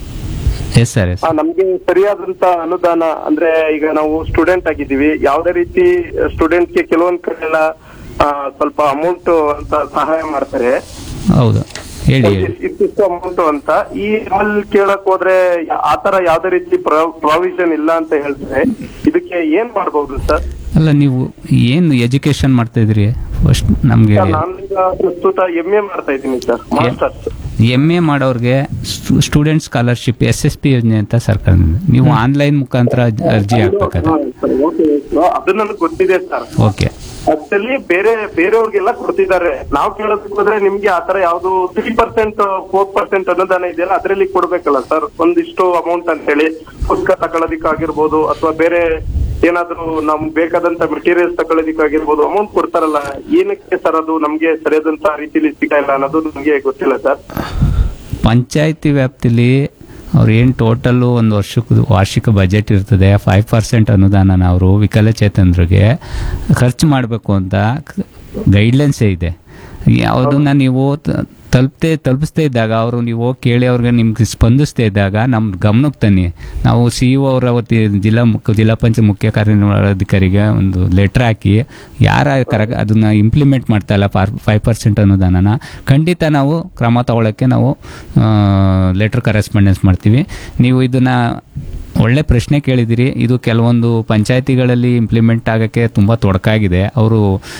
ನಮ್ಗೆ ಸರಿಯಾದಂತ ಅನುದಾನ ಅಂದ್ರೆ ಈಗ ನಾವು ಸ್ಟೂಡೆಂಟ್ ಆಗಿದ್ದೀವಿ. ಯಾವ್ದೇ ರೀತಿ ಸ್ಟೂಡೆಂಟ್ಗೆ ಕೆಲವೊಂದ್ ಕಡೆ ಎಲ್ಲ ಸ್ವಲ್ಪ ಅಮೌಂಟ್ ಅಂತ ಸಹಾಯ ಮಾಡ್ತಾರೆ. ಹೌದು, ಹೇಳಿ ಇಷ್ಟಿಷ್ಟು ಅಮೌಂಟ್ ಅಂತ. ಈ ಅಲ್ಲಿ ಕೇಳಕ್ ಹೋದ್ರೆ ಆತರ ಯಾವ್ದೇ ರೀತಿ ಪ್ರಾವಿಷನ್ ಇಲ್ಲ ಅಂತ ಹೇಳ್ತಾರೆ. ಇದಕ್ಕೆ ಏನ್ ಮಾಡ್ಬಹುದು ಸರ್? ಅಲ್ಲ, ನೀವು ಏನ್ ಎಜುಕೇಶನ್ ಮಾಡ್ತಾ ಇದ್ರಿ ಫಸ್ಟ್? ನಮ್ಗೆ ಪ್ರಸ್ತುತ ಎಂ ಎ ಮಾಡ್ತಾ ಇದ್ದೀನಿ ಸರ್, ಮಾಸ್ಟರ್ಸ್. ಎಂ ಎ ಮಾಡೋರ್ಗೆ student scholarship S S P ಯೋಜನೆ ಅಂತ ಸರ್ಕಾರದಿಂದ ನೀವು ಆನ್ಲೈನ್ ಮುಖಾಂತರ ಅರ್ಜಿ ಹಾಕ್ಬೇಕಾದ್ರೆ. ಅದು ನನಗೆ ಗೊತ್ತಿದೆ ಸರ್. ಓಕೆ, ಅದ್ರಲ್ಲಿ ಬೇರೆ ಬೇರೆಯವ್ರಿಗೆಲ್ಲ ಕೊಡ್ತಿದ್ದಾರೆ. ನಾವು ಕೇಳೋದಕ್ಕೆ ಹೋದ್ರೆ ನಿಮ್ಗೆ ಆತರ ಯಾವ್ದು ತ್ರೀ ಪರ್ಸೆಂಟ್ ಫೋರ್ ಪರ್ಸೆಂಟ್ ಅನುದಾನ ಇದೆಯಲ್ಲ ಅದ್ರಲ್ಲಿ ಕೊಡ್ಬೇಕಲ್ಲ ಸರ್, ಒಂದಿಷ್ಟು ಅಮೌಂಟ್ ಅಂತ ಹೇಳಿ. ಪುಸ್ತಕ ತಗೊಳ್ಳೋದಿಕ್ಕಾಗಿರ್ಬೋದು ಅಥವಾ ಬೇರೆ ಏನಾದ್ರು ನಮ್ಗೆ ಬೇಕಾದಂತ ಮೆಟೀರಿಯಲ್ಸ್ ತಗೊಳ್ಳೋದಿಕ್ಕಾಗಿರ್ಬೋದು ಅಮೌಂಟ್ ಕೊಡ್ತಾರಲ್ಲ, ಏನಕ್ಕೆ ಸರ್ ಅದು ನಮ್ಗೆ ಸರಿಯಾದಂತ ರೀತಿಲಿ ಸಿಗ್ತಾ ಇಲ್ಲ ಅನ್ನೋದು ನಮ್ಗೆ ಗೊತ್ತಿಲ್ಲ ಸರ್. ಪಂಚಾಯತಿ ವ್ಯಾಪ್ತಿಲಿ ಅವ್ರು ಏನು ಟೋಟಲ್ಲು ಒಂದು ವರ್ಷಕ್ಕೆ ವಾರ್ಷಿಕ ಬಜೆಟ್ ಇರ್ತದೆ, ಫೈವ್ ಪರ್ಸೆಂಟ್ ಅನುದಾನನ ಅವರು ವಿಕಲಚೇತನರಿಗೆ ಖರ್ಚು ಮಾಡಬೇಕು ಅಂತ ಗೈಡ್ಲೈನ್ಸೇ ಇದೆ. ಯಾವುದನ್ನ ನೀವು ತಲುಪತೆ ತಲುಪಿಸ್ತಾ ಇದ್ದಾಗ ಅವರು ನೀವು ಹೋಗಿ ಕೇಳಿ ಅವ್ರಿಗೆ ನಿಮ್ಗೆ ಸ್ಪಂದಿಸ್ತಾ ಇದ್ದಾಗ ನಮ್ಮ ಗಮನಕ್ಕೆ ತನ್ನಿ. ನಾವು ಸಿ ಇ ಒ ಅವರ ಅವತ್ತಿ ಜಿಲ್ಲಾ ಮುಖ್ಯ ಜಿಲ್ಲಾ ಪಂಚಾಯತ್ ಮುಖ್ಯ ಕಾರ್ಯನಿರ್ವಹಣಾಧಿಕಾರಿಗೆ ಒಂದು ಲೆಟ್ರ್ ಹಾಕಿ ಯಾರ ಕರ ಅದನ್ನು ಇಂಪ್ಲಿಮೆಂಟ್ ಮಾಡ್ತಾ ಇಲ್ಲ ಫಾರ್ ಫೈವ್ ಪರ್ಸೆಂಟ್ ಅನುದಾನನ ಖಂಡಿತ ನಾವು ಕ್ರಮ ತಗೊಳ್ಳೋಕ್ಕೆ ನಾವು ಲೆಟ್ರ್ ಕರೆಸ್ಪಾಂಡೆನ್ಸ್ ಮಾಡ್ತೀವಿ. ನೀವು ಇದನ್ನು ಒಳ್ಳೆ ಪ್ರಶ್ನೆ ಕೇಳಿದಿರಿ. ಇದು ಕೆಲವೊಂದು ಪಂಚಾಯತಿಗಳಲ್ಲಿ ಇಂಪ್ಲಿಮೆಂಟ್ ಆಗೋಕ್ಕೆ ತುಂಬ ತೊಡಕಾಗಿದೆ. ಅವರು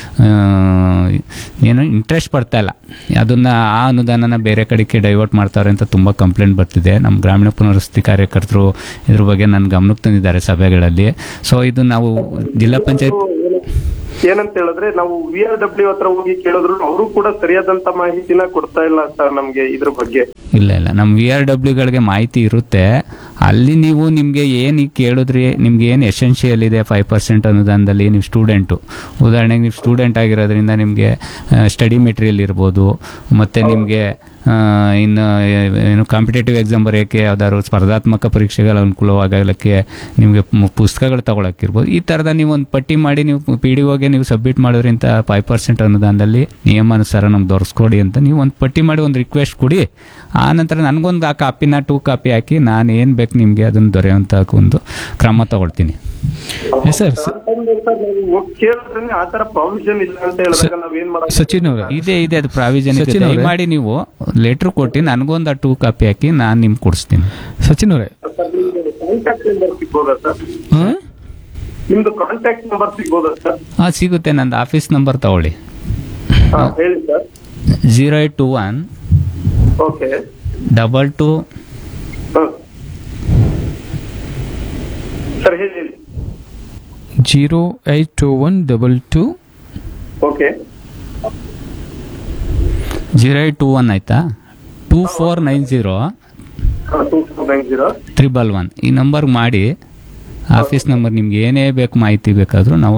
ಏನು ಇಂಟ್ರೆಸ್ಟ್ ಪಡ್ತಾ ಇಲ್ಲ, ಅದನ್ನು ಆ ಅನುದಾನನ ಬೇರೆ ಕಡೆಗೆ ಡೈವರ್ಟ್ ಮಾಡ್ತಾರೆ ಅಂತ ತುಂಬ ಕಂಪ್ಲೇಂಟ್ ಬರ್ತಿದೆ. ನಮ್ಮ ಗ್ರಾಮೀಣ ಪುನರ್ವಸತಿ ಕಾರ್ಯಕರ್ತರು ಇದ್ರ ಬಗ್ಗೆ ನನ್ನ ಗಮನಕ್ಕೆ ತಂದಿದ್ದಾರೆ ಸಭೆಗಳಲ್ಲಿ. ಸೊ ಇದು ನಾವು ಜಿಲ್ಲಾ ಪಂಚಾಯತ್ ಏನಂತ ಹೇಳಿದ್ರೆ ನಾವು ವಿ ಆರ್ ಡಬ್ಲ್ಯೂ ಹತ್ರ ಹೋಗಿ ಕೇಳಿದ್ರು ಅವರು ಕೂಡ ಸರಿಯಾದಂತ ಮಾಹಿತಿನ ಕೊಡ್ತಾ ಇಲ್ಲ ಸರ್ ನಮ್ಗೆ ಇದ್ರ ಬಗ್ಗೆ. ಇಲ್ಲ ಇಲ್ಲ ನಮ್ಮ ವಿ ಆರ್ ಡಬ್ಲ್ಯೂಗಳಿಗೆ ಮಾಹಿತಿ ಇರುತ್ತೆ. ಅಲ್ಲಿ ನೀವು ನಿಮಗೆ ಏನು ಕೇಳಿದ್ರಿ, ನಿಮ್ಗೆ ಏನು ಎಸೆನ್ಷಿಯಲ್ ಇದೆ ಫೈವ್ ಪರ್ಸೆಂಟ್ ಅನುದಾನದಲ್ಲಿ, ನೀವು ಸ್ಟೂಡೆಂಟು ಉದಾಹರಣೆಗೆ ನೀವು ಸ್ಟೂಡೆಂಟ್ ಆಗಿರೋದ್ರಿಂದ ನಿಮಗೆ ಸ್ಟಡಿ ಮೆಟೀರಿಯಲ್ ಇರ್ಬೋದು, ಮತ್ತು ನಿಮಗೆ ಇನ್ನು ಏನು ಕಾಂಪಿಟೇಟಿವ್ ಎಕ್ಸಾಮ್ ಬರೆಯೋಕ್ಕೆ ಯಾವ್ದಾದ್ರು ಸ್ಪರ್ಧಾತ್ಮಕ ಪರೀಕ್ಷೆಗಳ ಅನುಕೂಲವಾಗಲಿಕ್ಕೆ ನಿಮಗೆ ಪುಸ್ತಕಗಳು ತಗೊಳಕ್ಕಿರ್ಬೋದು. ಈ ಥರದ ನೀವು ಒಂದು ಪಟ್ಟಿ ಮಾಡಿ ನೀವು ಪಿ ಡಿ ಒಗೆ ನೀವು ಸಬ್ಮಿಟ್ ಮಾಡೋದ್ರಿಂದ ಫೈವ್ ಪರ್ಸೆಂಟ್ ಅನುದಾನದಲ್ಲಿ ನಿಯಮಾನುಸಾರ ನಮ್ಗೆ ದೊರಸ್ಕೊಡಿ ಅಂತ ನೀವು ಒಂದು ಪಟ್ಟಿ ಮಾಡಿ ಒಂದು ರಿಕ್ವೆಸ್ಟ್ ಕೊಡಿ. ಆ ನಂತರ ನನಗೊಂದು ಆ ಕಾಪಿನ ಟೂ ಕಾಪಿ ಹಾಕಿ ನಾನು ಏನು ಬೇಕು ನಿಮಗೆ ಅದನ್ನು ದೊರೆಯುವಂಥ ಒಂದು ಕ್ರಮ ತಗೊಳ್ತೀನಿ. ಸರ್ ಆತರ ಪ್ರಾವಿಷನ್ ಇಲ್ಲ ಅಂತ ಹೇಳಿದಾಗ ನಾವೇನ್ ಮಾಡೋದು? ಸಚಿನ್ ಅವರ ಇದೆ ಇದೆ ಅದು ಪ್ರಾವಿಷನ್ ಇದೆ. ಮಾಡಿ ನೀವು ಲೆಟ್ರ್ ಕೊಟ್ಟು ನನಗೊಂದು ಆ ಟೂ ಕಾಪಿ ಹಾಕಿ ನಾನು ನಿಮ್ಗೆ ಕೊಡಿಸ್ತೀನಿ. ಸಚಿನ್ ಅವರೇ ಕಾಂಟ್ಯಾಕ್ಟ್ ನಂಬರ್ ಸಿಗ್ಬೋದಾ ಸರ್? ನಿಮ್ದು ಕಾಂಟ್ಯಾಕ್ಟ್ ನಂಬರ್ ಸಿಗ್ಬೋದಾ ಸರ್? ಹಾಂ ಸಿಗುತ್ತೆ. ನಂದು ಆಫೀಸ್ ನಂಬರ್ ತಗೊಳ್ಳಿ. ಹೇಳಿ sir. Zero eight to one okay double two sir ಹೇಳಿ ಹೇಳಿ. Zero eight to one double two okay zero eight to one ಆಯ್ತಾ, two four nine zero two four nine zero triple one ಈ ನಂಬರ್ ಮಾಡಿ. ಆಫೀಸ್ ನಂಬರ್ ನಿಮ್ಗೆ ಏನೇ ಬೇಕು ಮಾಹಿತಿ ಬೇಕಾದರೂ ನಾವು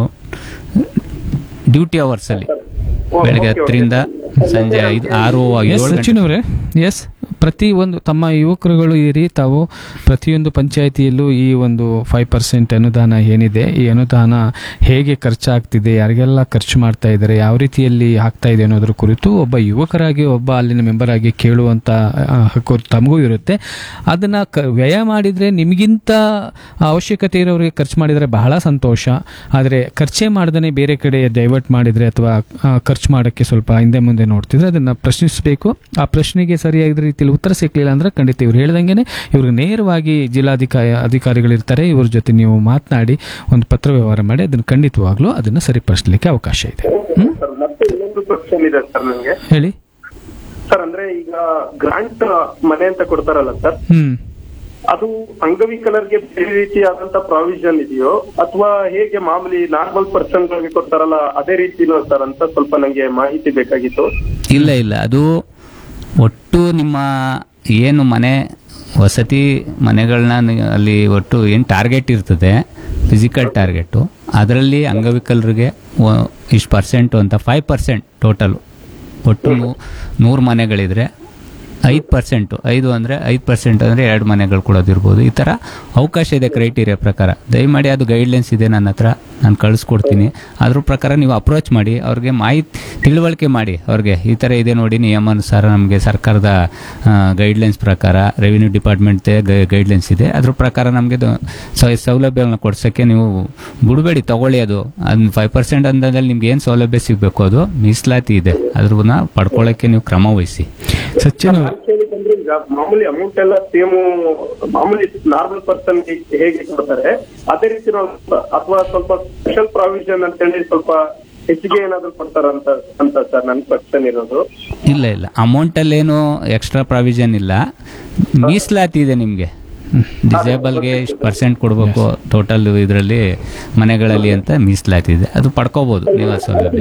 ಡ್ಯೂಟಿ ಅವರ್ಸಲ್ಲಿ ಬೆಳಗ್ಗೆ ಹತ್ತರಿಂದ ಸಂಜೆ ಐದು ಆರು ಏಳು ಸಚಿನ್ ಅವರೇ ಎಸ್ ಪ್ರತಿ ಒಂದು ತಮ್ಮ ಯುವಕರುಗಳು ಇರಿ ತಾವು ಪ್ರತಿಯೊಂದು ಪಂಚಾಯಿತಿಯಲ್ಲೂ ಈ ಒಂದು ಫೈವ್ ಪರ್ಸೆಂಟ್ ಅನುದಾನ ಏನಿದೆ ಈ ಅನುದಾನ ಹೇಗೆ ಖರ್ಚಾಗ್ತಿದೆ, ಯಾರಿಗೆಲ್ಲ ಖರ್ಚು ಮಾಡ್ತಾ ಇದ್ದಾರೆ, ಯಾವ ರೀತಿಯಲ್ಲಿ ಆಗ್ತಾ ಇದೆ ಅನ್ನೋದ್ರ ಕುರಿತು ಒಬ್ಬ ಯುವಕರಾಗಿ ಒಬ್ಬ ಅಲ್ಲಿನ ಮೆಂಬರ್ ಆಗಿ ಕೇಳುವಂಥ ಹಕ್ಕು ತಮಗೂ ಇರುತ್ತೆ. ಅದನ್ನು ಕ ವ್ಯಯ ಮಾಡಿದರೆ ನಿಮಗಿಂತ ಅವಶ್ಯಕತೆ ಇರೋರಿಗೆ ಖರ್ಚು ಮಾಡಿದರೆ ಬಹಳ ಸಂತೋಷ. ಆದರೆ ಖರ್ಚೇ ಮಾಡ್ದೇ ಬೇರೆ ಕಡೆ ಡೈವರ್ಟ್ ಮಾಡಿದರೆ ಅಥವಾ ಖರ್ಚು ಮಾಡೋಕ್ಕೆ ಸ್ವಲ್ಪ ಹಿಂದೆ ಮುಂದೆ ನೋಡ್ತಿದ್ರೆ ಅದನ್ನು ಪ್ರಶ್ನಿಸಬೇಕು. ಆ ಪ್ರಶ್ನೆಗೆ ಸರಿಯಾದ ರೀತಿಯಲ್ಲಿ ಉತ್ತರ ಸಿಕ್ಕಲಿಲ್ಲ ಅಂದ್ರೆ ಖಂಡಿತ ಇವ್ರು ಹೇಳ್ದಂಗೆ ಇವ್ರಿಗೆ ನೇರವಾಗಿ ಜಿಲ್ಲಾಧಿಕಾರಿ ಅಧಿಕಾರಿಗಳಿರ್ತಾರೆ, ಇವ್ರ ಜೊತೆ ನೀವು ಮಾತನಾಡಿ ಒಂದು ಪತ್ರ ವ್ಯವಹಾರ ಮಾಡಿ ಅದನ್ನು ಖಂಡಿತವಾಗ್ಲೂ ಅದನ್ನು ಸರಿಪಡಿಸಲಿಕ್ಕೆ ಅವಕಾಶ ಇದೆ. ಮತ್ತೆ ಇನ್ನೊಂದು ಕ್ವಶನ್ ಇದೆ ಸರ್ ನನಗೆ. ಹೇಳಿ ಸರ್. ಅಂದ್ರೆ ಈಗ ಗ್ರಾಂಟ್ ಮನೆ ಅಂತ ಕೊಡ್ತಾರಲ್ಲ ಸರ್, ಹ್ಮ್ ಅದು ಅಂಗವಿಕಲರಿಗೆ ಬೇರೆ ರೀತಿಯಾದಂತ ಪ್ರಾವಿಷನ್ ಇದೆಯೋ ಅಥವಾ ಹೇಗೆ ಮಾಮೂಲಿ ನಾರ್ಮಲ್ ಪರ್ಸನ್ ಗಳಿಗೆ ಕೊಡ್ತಾರಲ್ಲ ಅದೇ ರೀತಿನೋ ಸರ್ ಅಂತ ಸ್ವಲ್ಪ ನಂಗೆ ಮಾಹಿತಿ ಬೇಕಾಗಿತ್ತು. ಇಲ್ಲ ಇಲ್ಲ ಅದು ಒಟ್ಟು ನಿಮ್ಮ ಏನು ಮನೆ ವಸತಿ ಮನೆಗಳನ್ನ ಅಲ್ಲಿ ಒಟ್ಟು ಏನು ಟಾರ್ಗೆಟ್ ಇರ್ತದೆ ಫಿಸಿಕಲ್ ಟಾರ್ಗೆಟು, ಅದರಲ್ಲಿ ಅಂಗವಿಕಲರಿಗೆ ಇಷ್ಟು ಪರ್ಸೆಂಟು ಅಂತ ಫೈವ್ ಪರ್ಸೆಂಟ್ ಟೋಟಲು ಒಟ್ಟು ನೂರು ಮನೆಗಳಿದ್ರೆ ಐದು ಪರ್ಸೆಂಟು ಐದು ಅಂದರೆ ಐದು ಪರ್ಸೆಂಟ್ ಅಂದರೆ ಎರಡು ಮನೆಗಳು ಕೊಡೋದಿರ್ಬೋದು. ಈ ಥರ ಅವಕಾಶ ಇದೆ ಕ್ರೈಟೀರಿಯಾ ಪ್ರಕಾರ. ದಯಮಾಡಿ ಅದು ಗೈಡ್ಲೈನ್ಸ್ ಇದೆ ನನ್ನ ಹತ್ರ, ನಾನು ಕಳಿಸ್ಕೊಡ್ತೀನಿ. ಅದ್ರ ಪ್ರಕಾರ ನೀವು ಅಪ್ರೋಚ್ ಮಾಡಿ ಅವ್ರಿಗೆ ಮಾಹಿತಿ ತಿಳುವಳಿಕೆ ಮಾಡಿ. ಅವ್ರಿಗೆ ಈ ಥರ ಇದೆ ನೋಡಿ ನಿಯಮಾನುಸಾರ ನಮಗೆ ಸರ್ಕಾರದ ಗೈಡ್ಲೈನ್ಸ್ ಪ್ರಕಾರ ರೆವಿನ್ಯೂ ಡಿಪಾರ್ಟ್ಮೆಂಟ್ ಗೈಡ್ಲೈನ್ಸ್ ಇದೆ, ಅದ್ರ ಪ್ರಕಾರ ನಮಗೆ ಸೌಲಭ್ಯಗಳನ್ನ ಕೊಡ್ಸೋಕ್ಕೆ ನೀವು ಬಿಡಬೇಡಿ, ತಗೊಳ್ಳಿ. ಅದು ಅದು ಫೈವ್ ಪರ್ಸೆಂಟ್ ಅಂದಲ್ಲಿ ನಿಮ್ಗೆ ಏನು ಸೌಲಭ್ಯ ಸಿಗಬೇಕು ಅದು ಮೀಸಲಾತಿ ಇದೆ, ಅದ್ರನ್ನ ಪಡ್ಕೊಳ್ಳೋಕ್ಕೆ ನೀವು ಕ್ರಮ ವಹಿಸಿ. ಸಚಿನ್ ಈಗ ಮಾಮೂಲಿ ಅಮೌಂಟ್ ಎಲ್ಲ ಸೇಮ್ ಮಾಮೂಲಿ ನಾರ್ಮಲ್ ಪರ್ಸನ್ ಹೇಗೆ ಕೊಡ್ತಾರೆ ಅದೇ ರೀತಿ ಅಥವಾ ಸ್ವಲ್ಪ ಸ್ಪೆಷಲ್ ಪ್ರಾವಿಷನ್ ಅಂತ ಹೇಳಿ ಸ್ವಲ್ಪ ಹೆಚ್ಚಿಗೆ ಏನಾದ್ರು ಕೊಡ್ತಾರ ಅಂತ ಅಂತ ಸರ್ ನನ್ನ ಕ್ವಶನ್ ಇರೋದು. ಇಲ್ಲ ಇಲ್ಲ ಅಮೌಂಟಲ್ಲಿ ಏನು ಎಕ್ಸ್ಟ್ರಾ ಪ್ರಾವಿಷನ್ ಇಲ್ಲ, ಮೀಸಲಾತಿ ಇದೆ ನಿಮಗೆ. ಡಿಸೇಬಲ್ಗೆ ಇಷ್ಟು ಪರ್ಸೆಂಟ್ ಕೊಡಬೇಕು ಟೋಟಲ್ ಇದರಲ್ಲಿ ಮನೆಗಳಲ್ಲಿ ಅಂತ ಮೀಸಲಾತಿ ಇದೆ, ಅದು ಪಡ್ಕೋಬಹುದು ನೀವು ಆ ಸೌಲಭ್ಯ.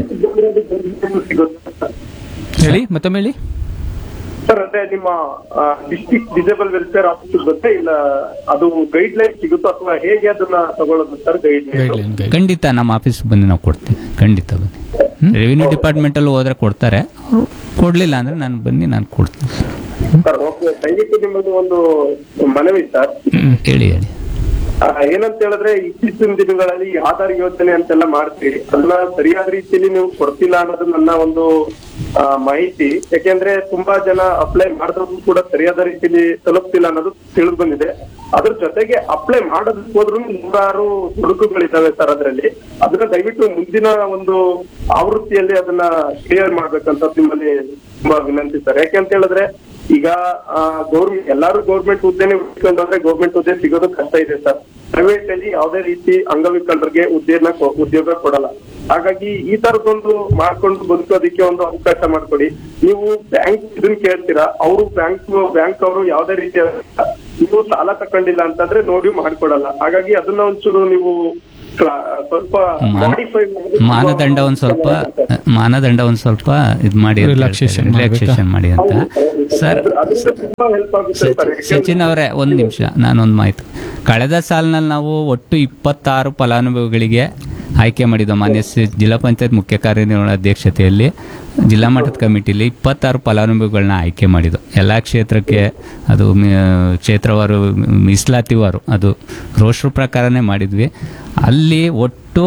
ಹೇಳಿ ಮತ್ತೊಮ್ಮೆ ಹೇಳಿ ಸರ್. ಅಂದ್ರೆ ನಿಮ್ಮ ಡಿಸ್ಟ್ರಿಕ್ಟ್ ಡಿಸೇಬಲ್ ವೆಲ್ಫೇರ್ ಆಫೀಸ್ ಗೊತ್ತಾ ಇಲ್ಲ ಅದು ಗೈಡ್ ಲೈನ್ ಸಿಗುತ್ತೋ ಅಥವಾ ಹೇಗೆ ಅದನ್ನ ತಗೊಳ್ಳೋದು ಸರ್? ಗೈಡ್ ಲೈನ್ ಖಂಡಿತ ನಮ್ಮ ಆಫೀಸ್ ಬಂದು ನಾವು ಕೊಡ್ತೀವಿ, ಖಂಡಿತ ಬನ್ನಿ. ರೆವಿನ್ಯೂ ಡಿಪಾರ್ಟ್ಮೆಂಟಲ್ಲಿ ಹೋದ್ರೆ ಕೊಡ್ತಾರೆ, ಕೊಡ್ಲಿಲ್ಲ ಅಂದ್ರೆ ನಾನು ಬನ್ನಿ ನಾನು ಕೊಡ್ತೀನಿ. ಸರ್ ಓಕೆ, ದಯವಿಟ್ಟು ನಿಮ್ಮದು ಒಂದು ಮನವಿ ಸರ್. ಹೇಳಿ ಹೇಳಿ. ಆ, ಏನಂತ ಹೇಳಿದ್ರೆ ಇತ್ತೀಚಿನ ದಿನಗಳಲ್ಲಿ ಆಧಾರ್ ಯೋಜನೆ ಅಂತೆಲ್ಲ ಮಾಡ್ತೀರಿ, ಅದನ್ನ ಸರಿಯಾದ ರೀತಿಯಲ್ಲಿ ನೀವು ಕೊಡ್ತಿಲ್ಲ ಅನ್ನೋದು ನನ್ನ ಒಂದು ಆ, ಮಾಹಿತಿ. ಯಾಕೆಂದ್ರೆ ತುಂಬಾ ಜನ ಅಪ್ಲೈ ಮಾಡಿದ್ರು ಕೂಡ ಸರಿಯಾದ ರೀತಿಯಲ್ಲಿ ತಲುಪ್ತಿಲ್ಲ ಅನ್ನೋದು ತಿಳಿದು ಬಂದಿದೆ. ಅದ್ರ ಜೊತೆಗೆ ಅಪ್ಲೈ ಮಾಡೋದಕ್ಕೆ ಹೋದ್ರು ನೂರಾರು ದುಡುಕುಗಳಿದ್ದಾವೆ ಸರ್ ಅದರಲ್ಲಿ. ಅದನ್ನ ದಯವಿಟ್ಟು ಮುಂದಿನ ಒಂದು ಆವೃತ್ತಿಯಲ್ಲಿ ಅದನ್ನ ಕ್ಲಿಯರ್ ಮಾಡ್ಬೇಕಂತ ನಿಮ್ಮಲ್ಲಿ ತುಂಬಾ ವಿನಂತಿ ಸರ್. ಯಾಕೆಂತ ಹೇಳಿದ್ರೆ ಈಗ ಗೌರ್ಮೆಂಟ್ ಎಲ್ಲಾರು ಗೌರ್ಮೆಂಟ್ ಹುದ್ದೆನೆ ಹುಡ್ಕೊಂಡ್ರೆ ಗೌರ್ಮೆಂಟ್ ಹುದ್ದೆ ಸಿಗೋದು ಕಷ್ಟ ಇದೆ ಸರ್. ಪ್ರೈವೇಟ್ ಅಲ್ಲಿ ಯಾವುದೇ ರೀತಿ ಅಂಗವಿಕಲರಿಗೆ ಹುದ್ದೆನ ಉದ್ಯೋಗ ಕೊಡಲ್ಲ. ಹಾಗಾಗಿ ಈ ತರದೊಂದು ಮಾಡ್ಕೊಂಡು ಬದುಕೋದಿಕ್ಕೆ ಒಂದು ಅವಕಾಶ ಮಾಡ್ಕೊಡಿ. ನೀವು ಬ್ಯಾಂಕ್ ಇದನ್ನ ಕೇಳ್ತೀರಾ, ಅವರು ಬ್ಯಾಂಕ್ ಬ್ಯಾಂಕ್ ಅವರು ಯಾವುದೇ ರೀತಿಯ ನೀವು ಸಾಲ ತಕೊಂಡಿಲ್ಲ ಅಂತಂದ್ರೆ ನೋಡಿ ಮಾಡ್ಕೊಡಲ್ಲ. ಹಾಗಾಗಿ ಅದನ್ನ ಒಂಚೂರು ನೀವು ಸ್ವಲ್ಪ modify ಮಾಡಿ ಮಾನದಂಡ ಒಂದ್ ಸ್ವಲ್ಪ ಮಾನದಂಡ ಒಂದ್ ಸ್ವಲ್ಪ ಇದ್ ಮಾಡಿ Relaxation ರಿಲ್ಯಾಕ್ಸೇಷನ್ ಮಾಡಿ ಅಂತ ಸರ್. ಅದರಿಂದ ತುಂಬಾ ಹೆಲ್ಪ್ ಆಗುತ್ತೆ ಸರ್. ಸಚಿನ್ ಅವರೇ ಒಂದ್ ನಿಮಿಷ, ನಾನೊಂದು ಮಾಹಿತಿ. ಕಳೆದ ಸಾಲಿನಲ್ಲಿ ನಾವು ಒಟ್ಟು ಇಪ್ಪತ್ತಾರು ಫಲಾನುಭವಿಗಳಿಗೆ ಆಯ್ಕೆ ಮಾಡಿದ್ದು ಮಾನ್ಯ ಜಿಲ್ಲಾ ಪಂಚಾಯತ್ ಮುಖ್ಯ ಕಾರ್ಯನಿರ್ವಹಣಾ ಅಧ್ಯಕ್ಷತೆಯಲ್ಲಿ ಜಿಲ್ಲಾ ಮಟ್ಟದ ಕಮಿಟಿಲಿ ಇಪ್ಪತ್ತಾರು ಫಲಾನುಭವಿಗಳನ್ನ ಆಯ್ಕೆ ಮಾಡಿದ್ದು. ಎಲ್ಲ ಕ್ಷೇತ್ರಕ್ಕೆ ಅದು ಕ್ಷೇತ್ರವಾರು ಮೀಸಲಾತಿವಾರು ಅದು ರೋಸ್ಟ್ರ ಪ್ರಕಾರನೇ ಮಾಡಿದ್ವಿ. ಅಲ್ಲಿ ಒಟ್ಟು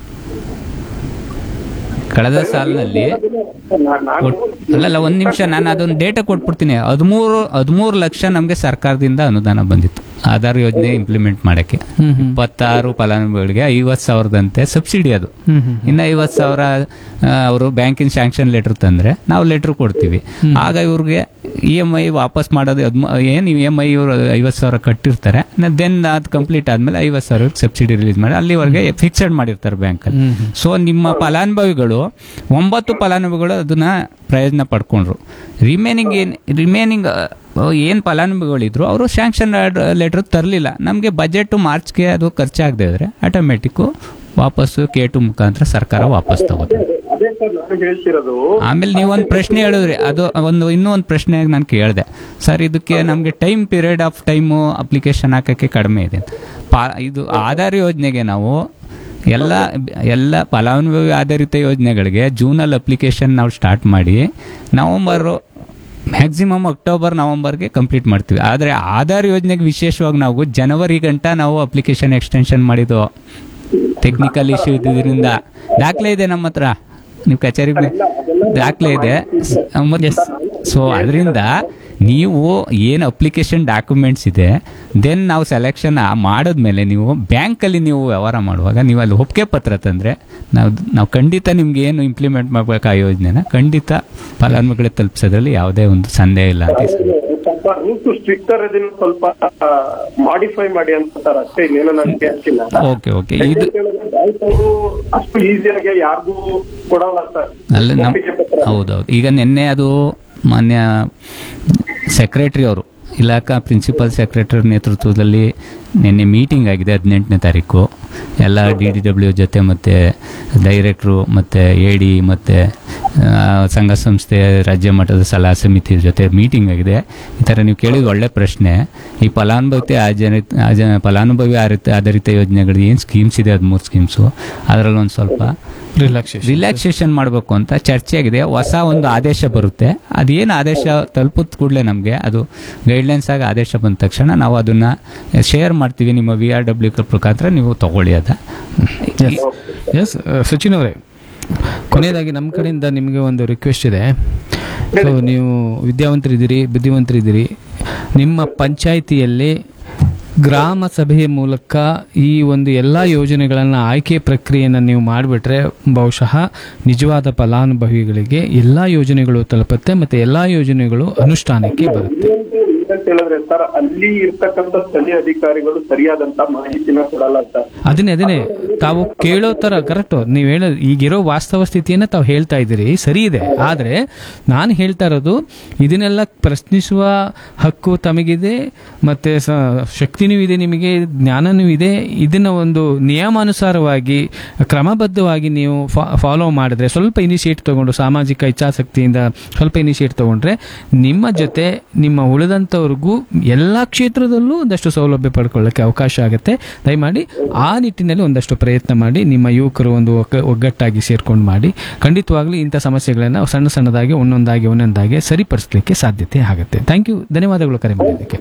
ಕಳೆದ ಸಾಲಿನಲ್ಲಿ ಅಲ್ಲಲ್ಲ ಒಂದು ನಿಮಿಷ, ನಾನು ಅದೊಂದು ಡೇಟಾ ಕೊಟ್ಬಿಡ್ತೀನಿ. ಹದಿಮೂರು ಹದಿಮೂರು ಲಕ್ಷ ನಮಗೆ ಸರ್ಕಾರದಿಂದ ಅನುದಾನ ಬಂದಿತ್ತು ಆಧಾರ್ ಯೋಜನೆ ಇಂಪ್ಲಿಮೆಂಟ್ ಮಾಡಕ್ಕೆ. ಇಪ್ಪತ್ತಾರು ಫಲಾನುಭವಿಗಳಿಗೆ ಐವತ್ತು ಸಾವಿರದಂತೆ ಸಬ್ಸಿಡಿ ಅದು. ಇನ್ನು ಐವತ್ತು ಸಾವಿರ ಅವರು ಬ್ಯಾಂಕಿನ ಸ್ಯಾಂಕ್ಷನ್ ಲೆಟರ್ ತಂದ್ರೆ ನಾವು ಲೆಟರ್ ಕೊಡ್ತೀವಿ. ಆಗ ಇವ್ರಿಗೆ ಇ ಎಮ್ ಐ ವಾಪಸ್ ಮಾಡೋದು ಏನು ಇ ಎಮ್ ಐ ಇವರು ಐವತ್ತು ಸಾವಿರ ಕಟ್ಟಿರ್ತಾರೆ. ದೆನ್ ಅದು ಕಂಪ್ಲೀಟ್ ಆದ್ಮೇಲೆ ಐವತ್ತು ಸಾವಿರ ಸಬ್ಸಿಡಿ ರಿಲೀಸ್ ಮಾಡಿ ಅಲ್ಲಿವರೆಗೆ ಫಿಕ್ಸೆಡ್ ಮಾಡಿರ್ತಾರೆ ಬ್ಯಾಂಕಲ್ಲಿ. ಸೊ ನಿಮ್ಮ ಫಲಾನುಭವಿಗಳು ಒಂಬತ್ತು ಫಲಾನುಭವಿಗಳು ಅದನ್ನ ಪ್ರಯೋಜನ ಪಡ್ಕೊಂಡ್ರು. ರಿಮೇನಿಂಗ್ ಏನ್ ರಿಮೇನಿಂಗ್ ಏನು ಫಲಾನುಭವಿಗಳಿದ್ರು ಅವರು ಸ್ಯಾಂಕ್ಷನ್ ಲೆಟರ್ ತರಲಿಲ್ಲ. ನಮಗೆ ಬಜೆಟ್ ಮಾರ್ಚ್ಗೆ ಅದು ಖರ್ಚಾಗದೆ ಇದ್ರೆ ಆಟೋಮೆಟಿಕ್ಕು ವಾಪಸ್ಸು ಕೆ ಟು ಮುಖಾಂತರ ಸರ್ಕಾರ ವಾಪಸ್ ತಗೋತಾರೆ. ಅದೇ ಸರ್ ನಾನು ಹೇಳ್ತಿರೋದು. ಆಮೇಲೆ ನೀವೊಂದು ಪ್ರಶ್ನೆ ಹೇಳಿದ್ರಿ, ಅದು ಒಂದು ಇನ್ನೂ ಒಂದು ಪ್ರಶ್ನೆ ನಾನು ಕೇಳಿದೆ ಸರ್, ಇದಕ್ಕೆ ನಮಗೆ time period of time application ಹಾಕೋಕ್ಕೆ ಕಡಿಮೆ ಇದೆ. ಪಾ ಇದು ಆಧಾರ್ ಯೋಜನೆಗೆ ನಾವು ಎಲ್ಲ ಎಲ್ಲ ಫಲಾನುಭವಿ ಆಧಾರಿತ ಯೋಜನೆಗಳಿಗೆ ಜೂನಲ್ಲಿ ಅಪ್ಲಿಕೇಶನ್ ನಾವು ಸ್ಟಾರ್ಟ್ ಮಾಡಿ ನವಂಬರು ಮ್ಯಾಕ್ಸಿಮಮ್ ಅಕ್ಟೋಬರ್ ನವಂಬರ್ಗೆ ಕಂಪ್ಲೀಟ್ ಮಾಡ್ತೀವಿ. ಆದರೆ ಆಧಾರ್ ಯೋಜನೆಗೆ ವಿಶೇಷವಾಗಿ ನಾವು ಜನವರಿ ಗಂಟ ನಾವು ಅಪ್ಲಿಕೇಶನ್ ಎಕ್ಸ್ಟೆನ್ಷನ್ ಮಾಡಿದ್ದು ಟೆಕ್ನಿಕಲ್ ಇಶ್ಯೂ ಇದ್ದಿದ್ದರಿಂದ. ದಾಖಲೆ ಇದೆ ನಮ್ಮ ಹತ್ರ, ನೀವು ಕಚೇರಿ ದಾಖಲೆ ಇದೆ. ಸೊ ಅದರಿಂದ ನೀವು ಏನು ಅಪ್ಲಿಕೇಶನ್ ಡಾಕ್ಯುಮೆಂಟ್ಸ್ ಇದೆ ದೆನ್ ನಾವು ಸೆಲೆಕ್ಷನ್ ಮಾಡಿದ್ಮೇಲೆ ನೀವು ಬ್ಯಾಂಕಲ್ಲಿ ನೀವು ವ್ಯವಹಾರ ಮಾಡುವಾಗ ನೀವು ಅಲ್ಲಿ ಒಪ್ಪಿಗೆ ಪತ್ರ ತಂದರೆ ನಾವು ನಾವು ಖಂಡಿತ ನಿಮ್ಗೆ ಏನು ಇಂಪ್ಲಿಮೆಂಟ್ ಮಾಡಬೇಕು ಆ ಯೋಜನೆನ ಖಂಡಿತ ಫಲಾನುಭವಿಗಳಿಗೆ ತಲುಪಿಸೋದ್ರಲ್ಲಿ ಯಾವುದೇ ಒಂದು ಸಂದೇಹ ಇಲ್ಲ ಅಂತ. ಸ್ವಲ್ಪ ರೂಲ್ಸ್ ಸ್ಟ್ರಿಕ್ಟರ್ ಇದನ್ನ ಸ್ವಲ್ಪ ಮಾಡಿಫೈ ಮಾಡಿ ಅಂತ ಸರ್, ಅಷ್ಟೇ, ಇನ್ನೇನು ನನಗೆ ಅಷ್ಟಿಲ್ಲ. ಓಕೆ ಓಕೆ ಇದು ಅಷ್ಟು ಈಸಿಯಾಗಿ ಯಾರಿಗೂ ಕೊಡಲ್ಲ ಸರ್. ಅಲ್ಲ ನಮ್ ಹೌದೌದು. ಈಗ ನಿನ್ನೆ ಅದು ಮಾನ್ಯ ಸೆಕ್ರೆಟರಿ ಅವರು ಇಲಾಖಾ ಪ್ರಿನ್ಸಿಪಲ್ ಸೆಕ್ರೆಟರಿ ನೇತೃತ್ವದಲ್ಲಿ ನಿನ್ನೆ ಮೀಟಿಂಗ್ ಆಗಿದೆ ಹದಿನೆಂಟನೇ ತಾರೀಕು. ಎಲ್ಲ ಡಿ ಡಿ ಡಬ್ಲ್ಯೂ ಜೊತೆ ಮತ್ತು ಡೈರೆಕ್ಟ್ರು ಮತ್ತು ಎ ಡಿ ಮತ್ತು ಸಂಘ ಸಂಸ್ಥೆ ರಾಜ್ಯ ಮಟ್ಟದ ಸಲಹಾ ಸಮಿತಿ ಜೊತೆ ಮೀಟಿಂಗ್ ಆಗಿದೆ. ಈ ಥರ ನೀವು ಕೇಳಿದ ಒಳ್ಳೆ ಪ್ರಶ್ನೆ. ಈ ಫಲಾನುಭವಿ ಆಜ ಫಲಾನುಭವಿ ಆಧಾರಿತ ಆಧಾರಿತ ಯೋಜನೆಗಳು ಏನು ಸ್ಕೀಮ್ಸ್ ಇದೆ ಹದಿಮೂರು ಸ್ಕೀಮ್ಸು ಅದರಲ್ಲಿ ಒಂದು ಸ್ವಲ್ಪ ರಿಲ್ಯಾಕ್ಸೇಷನ್ ರಿಲ್ಯಾಕ್ಸೇಷನ್ ಮಾಡಬೇಕು ಅಂತ ಚರ್ಚೆ ಆಗಿದೆ. ಹೊಸ ಒಂದು ಆದೇಶ ಬರುತ್ತೆ. ಅದೇನು ಆದೇಶ ತಲುಪಿದ ಕೂಡಲೇ ನಮಗೆ ಅದು ಗೈಡ್ಲೈನ್ಸ್ ಆಗಿ ಆದೇಶ ಬಂದ ತಕ್ಷಣ ನಾವು ಅದನ್ನು ಶೇರ್ ಮಾಡ್ತೀವಿ ನಿಮ್ಮ ವಿ ಆರ್ ಡಬ್ಲ್ಯೂ ಮುಖಾಂತರ ನೀವು ತಗೊಳ್ಳಿ ಅದ. ಎಸ್ ಸಚಿನ್ ಅವರೇ, ಕೊನೆಯದಾಗಿ ನಮ್ಮ ಕಡೆಯಿಂದ ನಿಮಗೆ ಒಂದು ರಿಕ್ವೆಸ್ಟ್ ಇದೆ. ಸೊ ನೀವು ವಿದ್ಯಾವಂತರಿದ್ದೀರಿ, ಬುದ್ಧಿವಂತರಿದ್ದೀರಿ. ನಿಮ್ಮ ಪಂಚಾಯಿತಿಯಲ್ಲಿ ಗ್ರಾಮ ಸಭೆಯ ಮೂಲಕ ಈ ಒಂದು ಎಲ್ಲ ಯೋಜನೆಗಳನ್ನು ಆಯ್ಕೆ ಪ್ರಕ್ರಿಯೆಯನ್ನು ನೀವು ಮಾಡಿಬಿಟ್ರೆ ಬಹುಶಃ ನಿಜವಾದ ಫಲಾನುಭವಿಗಳಿಗೆ ಎಲ್ಲ ಯೋಜನೆಗಳು ತಲುಪುತ್ತೆ ಮತ್ತು ಎಲ್ಲ ಯೋಜನೆಗಳು ಅನುಷ್ಠಾನಕ್ಕೆ ಬರುತ್ತೆ. ಅಂತ ಹೇಳಿದ್ರೆ ಸರ್, ಅಲ್ಲಿ ಇರ್ತಕ್ಕಂಥ ಸ್ಥಳೀಯ ಅಧಿಕಾರಿಗಳು ಸರಿಯಾದಂತ ಮಾಹಿತಿನ ಕೊಡಲ್ಲ ಸರ್. ಅದನ್ನೇ ಅದನ್ನೇ ತಾವು ಕೇಳೋ ತರ ಕರೆಕ್ಟ್. ನೀವು ಹೇಳೋ ಈಗಿರೋ ವಾಸ್ತವ ಸ್ಥಿತಿಯನ್ನ ತಾವು ಹೇಳ್ತಾ ಇದ್ದೀರಿ, ಸರಿ ಇದೆ. ಆದ್ರೆ ನಾನು ಹೇಳ್ತಾ ಇರೋದು ಇದನ್ನೆಲ್ಲ ಪ್ರಶ್ನಿಸುವ ಹಕ್ಕು ತಮಗಿದೆ, ಮತ್ತೆ ಶಕ್ತಿನೂ ಇದೆ, ನಿಮಗೆ ಜ್ಞಾನನೂ ಇದೆ. ಇದನ್ನ ಒಂದು ನಿಯಮಾನುಸಾರವಾಗಿ ಕ್ರಮಬದ್ಧವಾಗಿ ನೀವು ಫಾಲೋ ಮಾಡಿದ್ರೆ, ಸ್ವಲ್ಪ ಇನಿಷಿಯೇಟಿವ್ ತಗೊಂಡು ಸಾಮಾಜಿಕ ಇಚ್ಛಾಶಕ್ತಿಯಿಂದ ಸ್ವಲ್ಪ ಇನಿಷಿಯೇಟಿವ್ ತಗೊಂಡ್ರೆ ನಿಮ್ಮ ಜೊತೆ ನಿಮ್ಮ ಉಳಿದಂತ ಅಂಥವ್ರಿಗೂ ಎಲ್ಲ ಕ್ಷೇತ್ರದಲ್ಲೂ ಒಂದಷ್ಟು ಸೌಲಭ್ಯ ಪಡ್ಕೊಳ್ಳೋಕ್ಕೆ ಅವಕಾಶ ಆಗುತ್ತೆ. ದಯಮಾಡಿ ಆ ನಿಟ್ಟಿನಲ್ಲಿ ಒಂದಷ್ಟು ಪ್ರಯತ್ನ ಮಾಡಿ, ನಿಮ್ಮ ಯುವಕರು ಒಂದು ಒಗ್ಗ- ಒಗ್ಗಟ್ಟಾಗಿ ಸೇರ್ಕೊಂಡು ಮಾಡಿ. ಖಂಡಿತವಾಗ್ಲೂ ಇಂಥ ಸಮಸ್ಯೆಗಳನ್ನು ಸಣ್ಣ ಸಣ್ಣದಾಗಿ ಒಂದೊಂದಾಗಿ ಒಂದೊಂದಾಗಿ ಸರಿಪಡಿಸಲಿಕ್ಕೆ ಸಾಧ್ಯತೆ ಆಗುತ್ತೆ. ಥ್ಯಾಂಕ್ ಯು, ಧನ್ಯವಾದಗಳು ಕರೆ ಮಾಡೋದಕ್ಕೆ.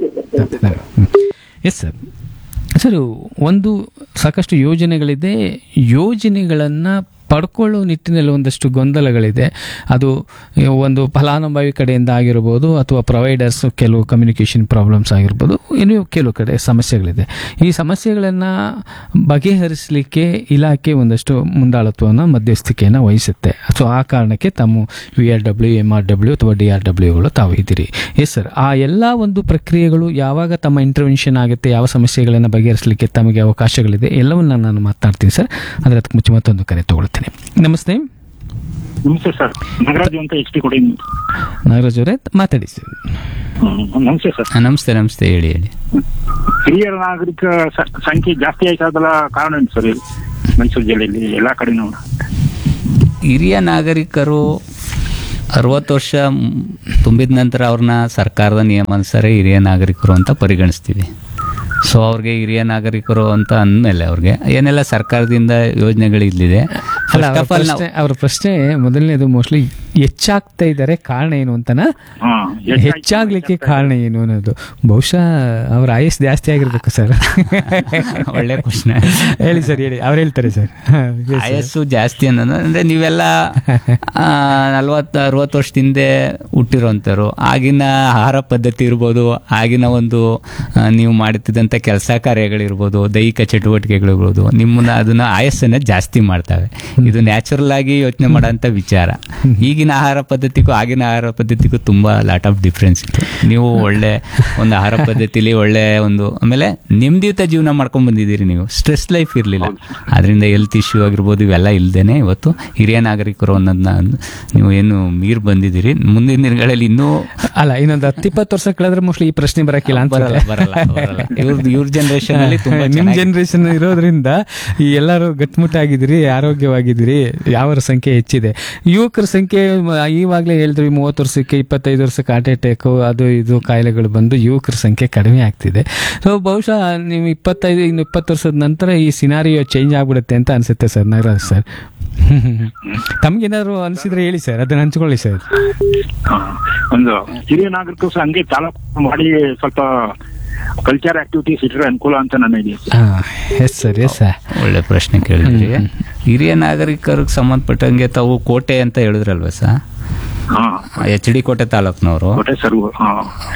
Yes sir. ಸರ್, ಒಂದು ಸಾಕಷ್ಟು ಯೋಜನೆಗಳಿದೆ. ಯೋಜನೆಗಳನ್ನು ಪಡ್ಕೊಳ್ಳೋ ನಿಟ್ಟಿನಲ್ಲಿ ಒಂದಷ್ಟು ಗೊಂದಲಗಳಿದೆ. ಅದು ಒಂದು ಫಲಾನುಭವಿ ಕಡೆಯಿಂದ ಆಗಿರ್ಬೋದು, ಅಥವಾ ಪ್ರೊವೈಡರ್ಸ್ ಕೆಲವು ಕಮ್ಯುನಿಕೇಷನ್ ಪ್ರಾಬ್ಲಮ್ಸ್ ಆಗಿರ್ಬೋದು, ಇನ್ನೂ ಕೆಲವು ಕಡೆ ಸಮಸ್ಯೆಗಳಿದೆ. ಈ ಸಮಸ್ಯೆಗಳನ್ನು ಬಗೆಹರಿಸಲಿಕ್ಕೆ ಇಲಾಖೆ ಒಂದಷ್ಟು ಮುಂದಾಳತ್ವವನ್ನು, ಮಧ್ಯಸ್ಥಿಕೆಯನ್ನು ವಹಿಸುತ್ತೆ. ಸೊ ಆ ಕಾರಣಕ್ಕೆ ತಮ್ಮ we are W, M R W ಅಥವಾ ಡಿ ಆರ್ ಡಬ್ಲ್ಯೂಗಳು ತಾವು ಇದ್ದೀರಿ. ಎಸ್ ಸರ್, ಆ ಎಲ್ಲ ಒಂದು ಪ್ರಕ್ರಿಯೆಗಳು ಯಾವಾಗ ತಮ್ಮ ಇಂಟರ್ವೆನ್ಷನ್ ಆಗುತ್ತೆ, ಯಾವ ಸಮಸ್ಯೆಗಳನ್ನು ಬಗೆಹರಿಸಲಿಕ್ಕೆ ತಮಗೆ ಅವಕಾಶಗಳಿದೆ, ಎಲ್ಲವನ್ನ ನಾನು ಮಾತನಾಡ್ತೀನಿ ಸರ್. ಆದರೆ ಅದಕ್ಕೆ ಮುಂಚೆ ಮತ್ತೊಂದು ಕರೆ ತಗೊಳ್ತೀನಿ. ನಮಸ್ತೆ. ನಮಸ್ತೆ ಸರ್, ನಾಗರಾಜು ಅಂತ ಎಚ್ ಡಿ ಕೊಡಿ. ನಾಗರಾಜ್ ಅವರೇ ಮಾತಾಡಿ ಸರ್. ನಮಸ್ತೆ ಸರ್. ನಮಸ್ತೆ ನಮಸ್ತೆ ಹೇಳಿ ಹೇಳಿ ಹಿರಿಯ ನಾಗರಿಕ ಸ- ಸಂಖ್ಯೆ ಜಾಸ್ತಿ ಆಯ್ತದಲ್ಲ, ಕಾರಣ ಏನು ಸರ್ ಇದು? ಮೈಸೂರು ಜಿಲ್ಲೆಯಲ್ಲಿ ಎಲ್ಲಾ ಕಡೆ ನೋಡಿ ಹಿರಿಯ ನಾಗರಿಕರು ಅರವತ್ತು ವರ್ಷ ತುಂಬಿದ ನಂತರ ಅವ್ರನ್ನ ಸರ್ಕಾರದ ನಿಯಮಾನುಸಾರ ಹಿರಿಯ ನಾಗರಿಕರು ಅಂತ ಪರಿಗಣಿಸ್ತೀವಿ. ಸೊ ಅವ್ರಿಗೆ ಹಿರಿಯ ನಾಗರಿಕರು ಅಂತ ಅಂದಮೇಲೆ ಅವ್ರಿಗೆ ಏನೆಲ್ಲ ಸರ್ಕಾರದಿಂದ ಯೋಜನೆಗಳಿದೆ. ಅಲ್ಲ, ಅವ್ರ ಪ್ರಶ್ನೆ ಅವ್ರ ಪ್ರಶ್ನೆ ಮೊದಲನೇದು ಮೋಸ್ಟ್ಲಿ ಹೆಚ್ಚಾಗ್ತಾ ಇದ್ದಾರೆ, ಕಾರಣ ಏನು ಅಂತನ, ಹೆಚ್ಚಾಗ್ಲಿಕ್ಕೆ ಕಾರಣ ಏನು ಅನ್ನೋದು. ಬಹುಶಃ ಅವ್ರ ಆಯಸ್ ಜಾಸ್ತಿ ಆಗಿರ್ಬೇಕು ಸರ್. ಒಳ್ಳೆ ಪ್ರಶ್ನೆ. ಹೇಳಿ ಸರ್, ಹೇಳಿ, ಅವ್ರು ಹೇಳ್ತಾರೆ ಸರ್. ಆಯಸ್ಸು ಜಾಸ್ತಿ ಅನ್ನೋದು ಅಂದ್ರೆ ನೀವೆಲ್ಲ ನಲ್ವತ್ತು ಅರವತ್ತು ವರ್ಷದ ಹಿಂದೆ ಹುಟ್ಟಿರೋಂಥವ್ರು. ಆಗಿನ ಆಹಾರ ಪದ್ಧತಿ ಇರ್ಬೋದು, ಆಗಿನ ಒಂದು ಆ, ನೀವು ಮಾಡುತ್ತಿದ್ದಂಥ ಕೆಲಸ ಕಾರ್ಯಗಳಿರ್ಬೋದು, ದೈಹಿಕ ಚಟುವಟಿಕೆಗಳಿರ್ಬೋದು, ನಿಮ್ಮನ್ನ ಅದನ್ನ ಆಯಸ್ಸನ್ನ ಜಾಸ್ತಿ ಮಾಡ್ತವೆ. ಇದು ನ್ಯಾಚುರಲ್ ಆಗಿ ಯೋಚನೆ ಮಾಡೋಂಥ ವಿಚಾರ. ಈಗಿನ ಆಹಾರ ಪದ್ಧತಿಗೂ ಆಗಿನ ಆಹಾರ ಪದ್ಧತಿಗೂ ತುಂಬಾ ಲಾಟ್ ಆಫ್ ಡಿಫ್ರೆನ್ಸ್ ಇತ್ತು. ನೀವು ಒಳ್ಳೆ ಒಂದು ಆಹಾರ ಪದ್ಧತಿಲಿ ಒಳ್ಳೆ ಒಂದು, ಆಮೇಲೆ ನೆಮ್ಮದಿಯುತ ಜೀವನ ಮಾಡ್ಕೊಂಡ್ ಬಂದಿದ್ದೀರಿ. ನೀವು ಸ್ಟ್ರೆಸ್ ಲೈಫ್ ಇರಲಿಲ್ಲ, ಅದರಿಂದ ಹೆಲ್ತ್ ಇಶ್ಯೂ ಆಗಿರ್ಬೋದು ಇವೆಲ್ಲ ಇಲ್ದೇನೆ ಇವತ್ತು ಹಿರಿಯ ನಾಗರಿಕರು ಅನ್ನೋದನ್ನ ನೀವು ಏನು ಮೀರ್ ಬಂದಿದ್ದೀರಿ. ಮುಂದಿನ ದಿನಗಳಲ್ಲಿ ಇನ್ನೂ ಅಲ್ಲ, ಇನ್ನೊಂದು ಹತ್ತಿಪ್ಪತ್ತು ವರ್ಷ ಕಳೆದ್ರೆ ಮೋಸ್ಟ್ಲಿ ಈ ಪ್ರಶ್ನೆ ಬರಕ್ಕಿಲ್ಲ ಅಂತ. ಬರಲ್ಲ ಬರಲ್ಲ ಬರಲ್ಲ ಇವ್ರ ಇವ್ರ ಜನರೇಷನ್ ಅಲ್ಲಿ ತುಂಬಾ ನಿಮ್ ಜನರೇಷನ್ ಇರೋದ್ರಿಂದ ಈ ಎಲ್ಲರೂ ಗಟ್ಮುಟ್ಟಾಗಿದ್ದೀರಿ, ಆರೋಗ್ಯವಾಗಿದ್ದೀರಿ, ಯಾವರ ಸಂಖ್ಯೆ ಹೆಚ್ಚಿದೆ. ಯುವಕರ ಸಂಖ್ಯೆ ಈವಾಗಲೇ ಹೇಳಿದ್ವಿ, ಮೂವತ್ತು ವರ್ಷಕ್ಕೆ ಇಪ್ಪತ್ತೈದು ವರ್ಷಕ್ಕೆ ಹಾರ್ಟ್ ಅಟ್ಯಾಕ್ ಅದು ಇದು ಕಾಯಿಲೆಗಳು ಬಂದು ಯುವಕರ ಸಂಖ್ಯೆ ಕಡಿಮೆ ಆಗ್ತಿದೆ. ಸೊ ಬಹುಶಃ ನೀವು ಇಪ್ಪತ್ತೈದು ಇನ್ನು ಇಪ್ಪತ್ತು ವರ್ಷದ ನಂತರ ಈ ಸಿನಾರಿಯೋ ಚೇಂಜ್ ಆಗ್ಬಿಡುತ್ತೆ ಅಂತ ಅನ್ಸುತ್ತೆ ಸರ್. ನಾಗರಾಜ್ ಸರ್, ತಮ್ಗೇನಾದ್ರು ಅನ್ಸಿದ್ರೆ ಹೇಳಿ ಸರ್, ಅದನ್ನ ಹಂಚ್ಕೊಳ್ಳಿ ಸರ್. ಒಂದು ಹಿರಿಯ ನಾಗರಿಕರು ಸಹ ಹಂಗೆ ತಾಲೂಕು ಮಾಡಿ ಸ್ವಲ್ಪ ಕಲ್ಚರ್ ಆಕ್ಟಿವಿಟೀಸ್ ಇಟ್ಟರೆ ಅನುಕೂಲ ಅಂತ ನನ್ನ idea. Yes sir, yes sir, ಒಳ್ಳೆ ಪ್ರಶ್ನೆ ಕೇಳಿದ್ರಿ. ಹಿರಿಯ ನಾಗರಿಕರಿಗೆ ಸಂಬಂಧಪಟ್ಟಂಗೆ ತಾವು ಕೋಟೆ ಅಂತ ಹೇಳಿದ್ರಲ್ವ ಸರ್, ಹಾ, ಎಚ್ ಡಿ ಕೋಟೆ ತಾಲೂಕ್ನವರು. ಕೋಟೆ ಸರ್. ಹಾ,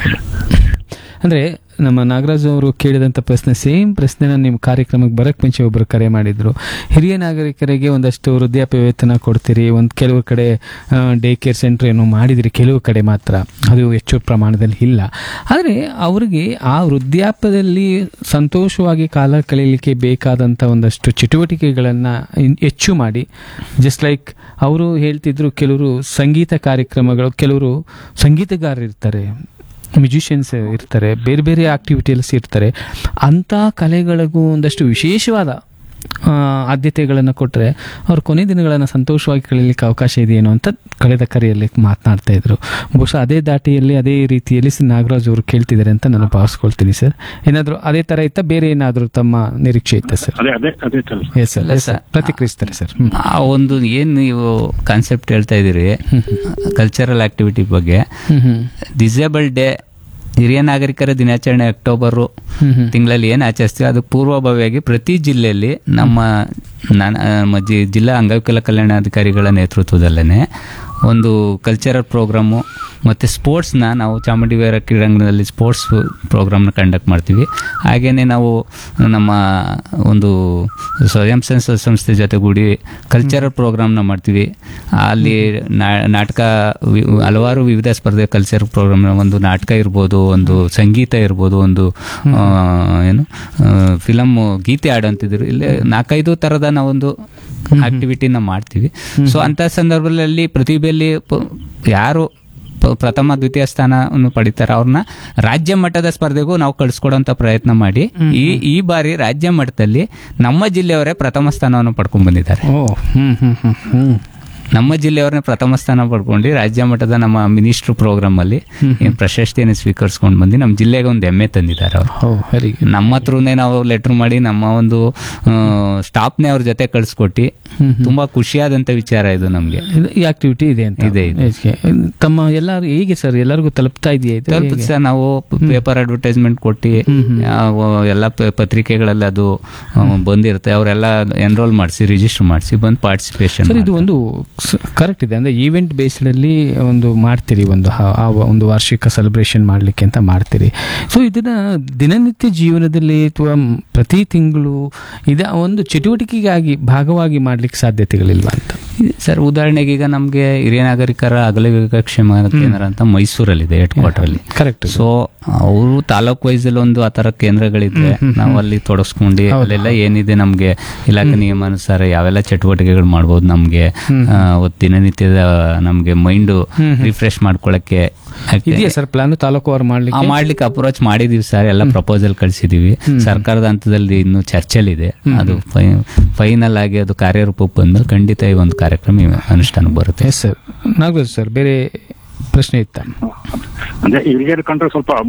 ಅಂದರೆ ನಮ್ಮ ನಾಗರಾಜ್ ಅವರು ಕೇಳಿದಂಥ ಪ್ರಶ್ನೆ ಸೇಮ್ ಪ್ರಶ್ನೆನ ನಿಮ್ಮ ಕಾರ್ಯಕ್ರಮಕ್ಕೆ ಬರೋಕ್ಕೆ ಮುಂಚೆ ಒಬ್ಬರು ಕರೆ ಮಾಡಿದರು. ಹಿರಿಯ ನಾಗರಿಕರಿಗೆ ಒಂದಷ್ಟು ವೃದ್ಧಾಪ್ಯ ವೇತನ ಕೊಡ್ತೀರಿ, ಒಂದು ಕೆಲವು ಕಡೆ ಡೇ ಕೇರ್ ಸೆಂಟರ್ ಏನೋ ಮಾಡಿದಿರಿ, ಕೆಲವು ಕಡೆ ಮಾತ್ರ, ಅದು ಹೆಚ್ಚು ಪ್ರಮಾಣದಲ್ಲಿ ಇಲ್ಲ. ಆದರೆ ಅವರಿಗೆ ಆ ವೃದ್ಧಾಪ್ಯದಲ್ಲಿ ಸಂತೋಷವಾಗಿ ಕಾಲ ಕಳೀಲಿಕ್ಕೆ ಬೇಕಾದಂಥ ಒಂದಷ್ಟು ಚಟುವಟಿಕೆಗಳನ್ನು ಹೆಚ್ಚು ಮಾಡಿ, ಜಸ್ಟ್ ಲೈಕ್ ಅವರು ಹೇಳ್ತಿದ್ರು, ಕೆಲವರು ಸಂಗೀತ ಕಾರ್ಯಕ್ರಮಗಳು, ಕೆಲವರು ಸಂಗೀತಗಾರರು ಇರ್ತಾರೆ, ಮ್ಯೂಸಿಷಿಯನ್ಸ್ ಇರ್ತಾರೆ, ಬೇರೆ ಬೇರೆ ಆಕ್ಟಿವಿಟೀಸ್ ಇರ್ತಾರೆ. ಅಂಥ ಕಲೆಗಳಿಗೂ ಒಂದಷ್ಟು ವಿಶೇಷವಾದ ಆದ್ಯತೆಗಳನ್ನು ಕೊಟ್ಟರೆ ಅವ್ರ ಕೊನೆ ದಿನಗಳನ್ನು ಸಂತೋಷವಾಗಿ ಕಳೀಲಿಕ್ಕೆ ಅವಕಾಶ ಇದೆಯೇನೋ ಅಂತ ಕಳೆದ ಕರೆಯಲ್ಲಿ ಮಾತನಾಡ್ತಾ ಇದ್ರು. ಬಹುಶಃ ಅದೇ ದಾಟಿಯಲ್ಲಿ ಅದೇ ರೀತಿಯಲ್ಲಿ ನಾಗರಾಜ್ ಅವರು ಕೇಳ್ತಿದ್ದಾರೆ ಅಂತ ನಾನು ಭಾವಿಸ್ಕೊಳ್ತೀನಿ ಸರ್. ಏನಾದರೂ ಅದೇ ಥರ ಇತ್ತ, ಬೇರೆ ಏನಾದರೂ ತಮ್ಮ ನಿರೀಕ್ಷೆ ಇತ್ತ ಸರ್? ಅದೇ ಅದೇ ಅದೇ ತರ. Yes sir, yes sir, ಪ್ರತಿಕ್ರಿಯಿಸ್ತಾರೆ sir. ಆ ಒಂದು ಏನು ನೀವು ಕಾನ್ಸೆಪ್ಟ್ ಹೇಳ್ತಾ ಇದ್ದೀರಿ ಕಲ್ಚರಲ್ ಆಕ್ಟಿವಿಟಿ ಬಗ್ಗೆ, ಡಿಸೇಬಲ್ ಡೇ ಹಿರಿಯ ನಾಗರಿಕರ ದಿನಾಚರಣೆ ಅಕ್ಟೋಬರ್ ತಿಂಗಳಲ್ಲಿ ಏನು ಆಚರಿಸ್ತೀವಿ ಅದು ಪೂರ್ವಭಾವಿಯಾಗಿ ಪ್ರತಿ ಜಿಲ್ಲೆಯಲ್ಲಿ ನಮ್ಮ ನಮ್ಮ ಜಿಲ್ಲಾ ಅಂಗವಿಕಲ ಕಲ್ಯಾಣಾಧಿಕಾರಿಗಳ ನೇತೃತ್ವದಲ್ಲೇ ಒಂದು ಕಲ್ಚರಲ್ ಪ್ರೋಗ್ರಾಮು ಮತ್ತು ಸ್ಪೋರ್ಟ್ಸ್ನ ನಾವು ಚಾಮುಂಡಿ ವೀರ ಕ್ರೀಡಾಂಗಣದಲ್ಲಿ ಸ್ಪೋರ್ಟ್ಸ್ ಪ್ರೋಗ್ರಾಮ್ನ ಕಂಡಕ್ಟ್ ಮಾಡ್ತೀವಿ. ಹಾಗೆಯೇ ನಾವು ನಮ್ಮ ಒಂದು ಸ್ವಯಂ ಸಂಸ್ಥೆ ಸಂಸ್ಥೆ ಜೊತೆಗೂಡಿ ಕಲ್ಚರಲ್ ಪ್ರೋಗ್ರಾಮ್ನ ಮಾಡ್ತೀವಿ. ಅಲ್ಲಿ ನಾಟಕ, ಹಲವಾರು ವಿವಿಧ ಸ್ಪರ್ಧೆ ಕಲ್ಚರಲ್ ಪ್ರೋಗ್ರಾಮ್ನ, ಒಂದು ನಾಟಕ ಇರ್ಬೋದು, ಒಂದು ಸಂಗೀತ ಇರ್ಬೋದು, ಒಂದು ಏನು ಫಿಲಮ್ ಗೀತೆ ಆಡೋಂತಿದ್ರು, ಇಲ್ಲಿ ನಾಲ್ಕೈದು ಥರದ ನಾವೊಂದು ಆಕ್ಟಿವಿಟಿನ ಮಾಡ್ತೀವಿ. ಸೊ ಅಂಥ ಸಂದರ್ಭದಲ್ಲಿ ಪ್ರತಿಭೆಯಲ್ಲಿ ಯಾರು ಪ್ರಥಮ ದ್ವಿತೀಯ ಸ್ಥಾನವನ್ನು ಪಡಿತಾರೆ ಅವ್ರನ್ನ ರಾಜ್ಯ ಮಟ್ಟದ ಸ್ಪರ್ಧೆಗೂ ನಾವು ಕಳಿಸ್ಕೊಡೋಂಥ ಪ್ರಯತ್ನ ಮಾಡಿ ಈ ಈ ಬಾರಿ ರಾಜ್ಯ ಮಟ್ಟದಲ್ಲಿ ನಮ್ಮ ಜಿಲ್ಲೆಯವರೇ ಪ್ರಥಮ ಸ್ಥಾನವನ್ನು ಪಡ್ಕೊಂಡ್ ಬಂದಿದ್ದಾರೆ. ನಮ್ಮ ಜಿಲ್ಲೆಯವ್ರನ್ನೇ ಪ್ರಥಮ ಸ್ಥಾನ ಪಡ್ಕೊಂಡು ರಾಜ್ಯ ಮಟ್ಟದ ನಮ್ಮ ಮಿನಿಸ್ಟ್ರು ಪ್ರೋಗ್ರಾಮ್ ಅಲ್ಲಿ ಏನ್ ಪ್ರಶಸ್ತಿಯನ್ನು ಸ್ವೀಕರಿಸ್ಕೊಂಡು ಬಂದು ನಮ್ಮ ಜಿಲ್ಲೆಗೆ ಒಂದು ಹೆಮ್ಮೆ ತಂದಿದ್ದಾರೆ ಅವರು. Very good. ನಮ್ಮ ಹತ್ರನೇ ನಾವು ಲೆಟರ್ ಮಾಡಿ ನಮ್ಮ ಒಂದು ಸ್ಟಾಫ್ನೇ ಅವ್ರ ಜೊತೆ ಕಳ್ಸಿಕೊಟ್ಟು ತುಂಬಾ ಖುಷಿಯಾದಂತ ವಿಚಾರ ಇದು ನಮ್ಗೆ. ಈ ಆಕ್ಟಿವಿಟಿ ಇದೆ ಅಂತ ಇದೆ, ಇದೆ. Okay. ತಮ್ಮ ಎಲ್ಲರೂ ಹೇಗೆ ಸರ್ ಎಲ್ಲರಿಗೂ ತಲುಪ್ತಾ ಇದೆಯಾ ಇದು? ತಲುಪುತ್ತೆ ಸರ್. ನಾವು ಪೇಪರ್ ಅಡ್ವರ್ಟೈಸ್ಮೆಂಟ್ ಕೊಟ್ಟು ಎಲ್ಲ ಪತ್ರಿಕೆಗಳಲ್ಲಿ ಅದು ಆ, ಬಂದಿರುತ್ತೆ. ಅವರೆಲ್ಲ ಎನ್ರೋಲ್ ಮಾಡಿಸಿ ರಿಜಿಸ್ಟರ್ ಮಾಡಿಸಿ ಬಂದು ಪಾರ್ಟಿಸಿಪೇಷನ್. ಸರ್ ಇದು ಒಂದು ಕರೆಕ್ಟ್ ಇದೆ ಅಂದ್ರೆ ಈವೆಂಟ್ ಬೇಸ್ಡ್ ಅಲ್ಲಿ ಒಂದು ಮಾಡ್ತೀರಿ, ಒಂದು ಹ- ಆ ಒಂದು ವಾರ್ಷಿಕ ಸೆಲೆಬ್ರೇಷನ್ ಮಾಡ್ಲಿಕ್ಕೆ ಅಂತ ಮಾಡ್ತೀರಿ. ಸೊ ಇದನ್ನ ದಿನನಿತ್ಯ ಜೀವನದಲ್ಲಿ ಅಥವಾ ಪ್ರತಿ ತಿಂಗಳು ಇದ ಒಂದು ಚಟುವಟಿಕೆಗಾಗಿ ಭಾಗವಾಗಿ ಮಾಡ್ಲಿಕ್ಕೆ ಸಾಧ್ಯತೆಗಳಿಲ್ವಾ ಅಂತ? ಸರ್ ಉದಾಹರಣೆಗೆ ಈಗ ನಮ್ಗೆ ಹಿರಿಯ ನಾಗರಿಕರ ಅಗಲವಿವೇಕ ಕ್ಷೇಮ ಕೇಂದ್ರ ಅಂತ ಮೈಸೂರಲ್ಲಿದೆ ಹೆಡ್ ಕ್ವಾರ್ಟರ್ ಅಲ್ಲಿ. ಕರೆಕ್ಟ್. ಸೊ ಅವರು ತಾಲೂಕ್ ವೈಸ್ ಅಲ್ಲಿ ಒಂದು ಆತರ ಕೇಂದ್ರಗಳಿದ್ರೆ ನಾವು ಅಲ್ಲಿ ತೊಡಸ್ಕೊಂಡು ಅಲ್ಲೆಲ್ಲ ಏನಿದೆ ನಮ್ಗೆ ಇಲಾಖೆ ನಿಯಮಾನುಸಾರ ಯಾವೆಲ್ಲ ಚಟುವಟಿಕೆಗಳು ಮಾಡ್ಬೋದು, ನಮ್ಗೆ ಆ, ಅವತ್ತು ದಿನನಿತ್ಯದ ನಮ್ಗೆ ಮೈಂಡ್ ರಿಫ್ರೆಶ್ ಮಾಡ್ಕೊಳಕ್ಕೆ ಇದೆಯಾ ಸರ್ ಪ್ಲಾನ್ ತಾಲೂಕು ಅವ್ರು ಆ, ಮಾಡ್ಲಿಕ್ಕೆ? ಮಾಡ್ಲಿಕ್ಕೆ ಅಪ್ರೋಚ್ ಮಾಡಿದೀವಿ ಸರ್. ಎಲ್ಲ ಪ್ರಪೋಸಲ್ ಕಳಿಸಿದೀವಿ. ಸರ್ಕಾರದ ಹಂತದಲ್ಲಿ ಇನ್ನು ಚರ್ಚೆಲಿದೆ. ಅದು ಫೈನಲ್ ಆಗಿ ಅದು ಕಾರ್ಯರೂಪಕ್ಕೆ ಬಂದು ಖಂಡಿತ ಈ ಒಂದು ಕಾರ್ಯಕ್ರಮ ಅನುಷ್ಠಾನಕ್ಕೆ ಬರುತ್ತೆ. Yes sir. ನಾಗರಾಜ್ ಸರ್ ಬೇರೆ ಪ್ರಶ್ನೆ ಇತ್ತ? ಅಂದ್ರೆ ಹಿರಿಯರ ಕಂಡ್ರೆ ಸ್ವಲ್ಪ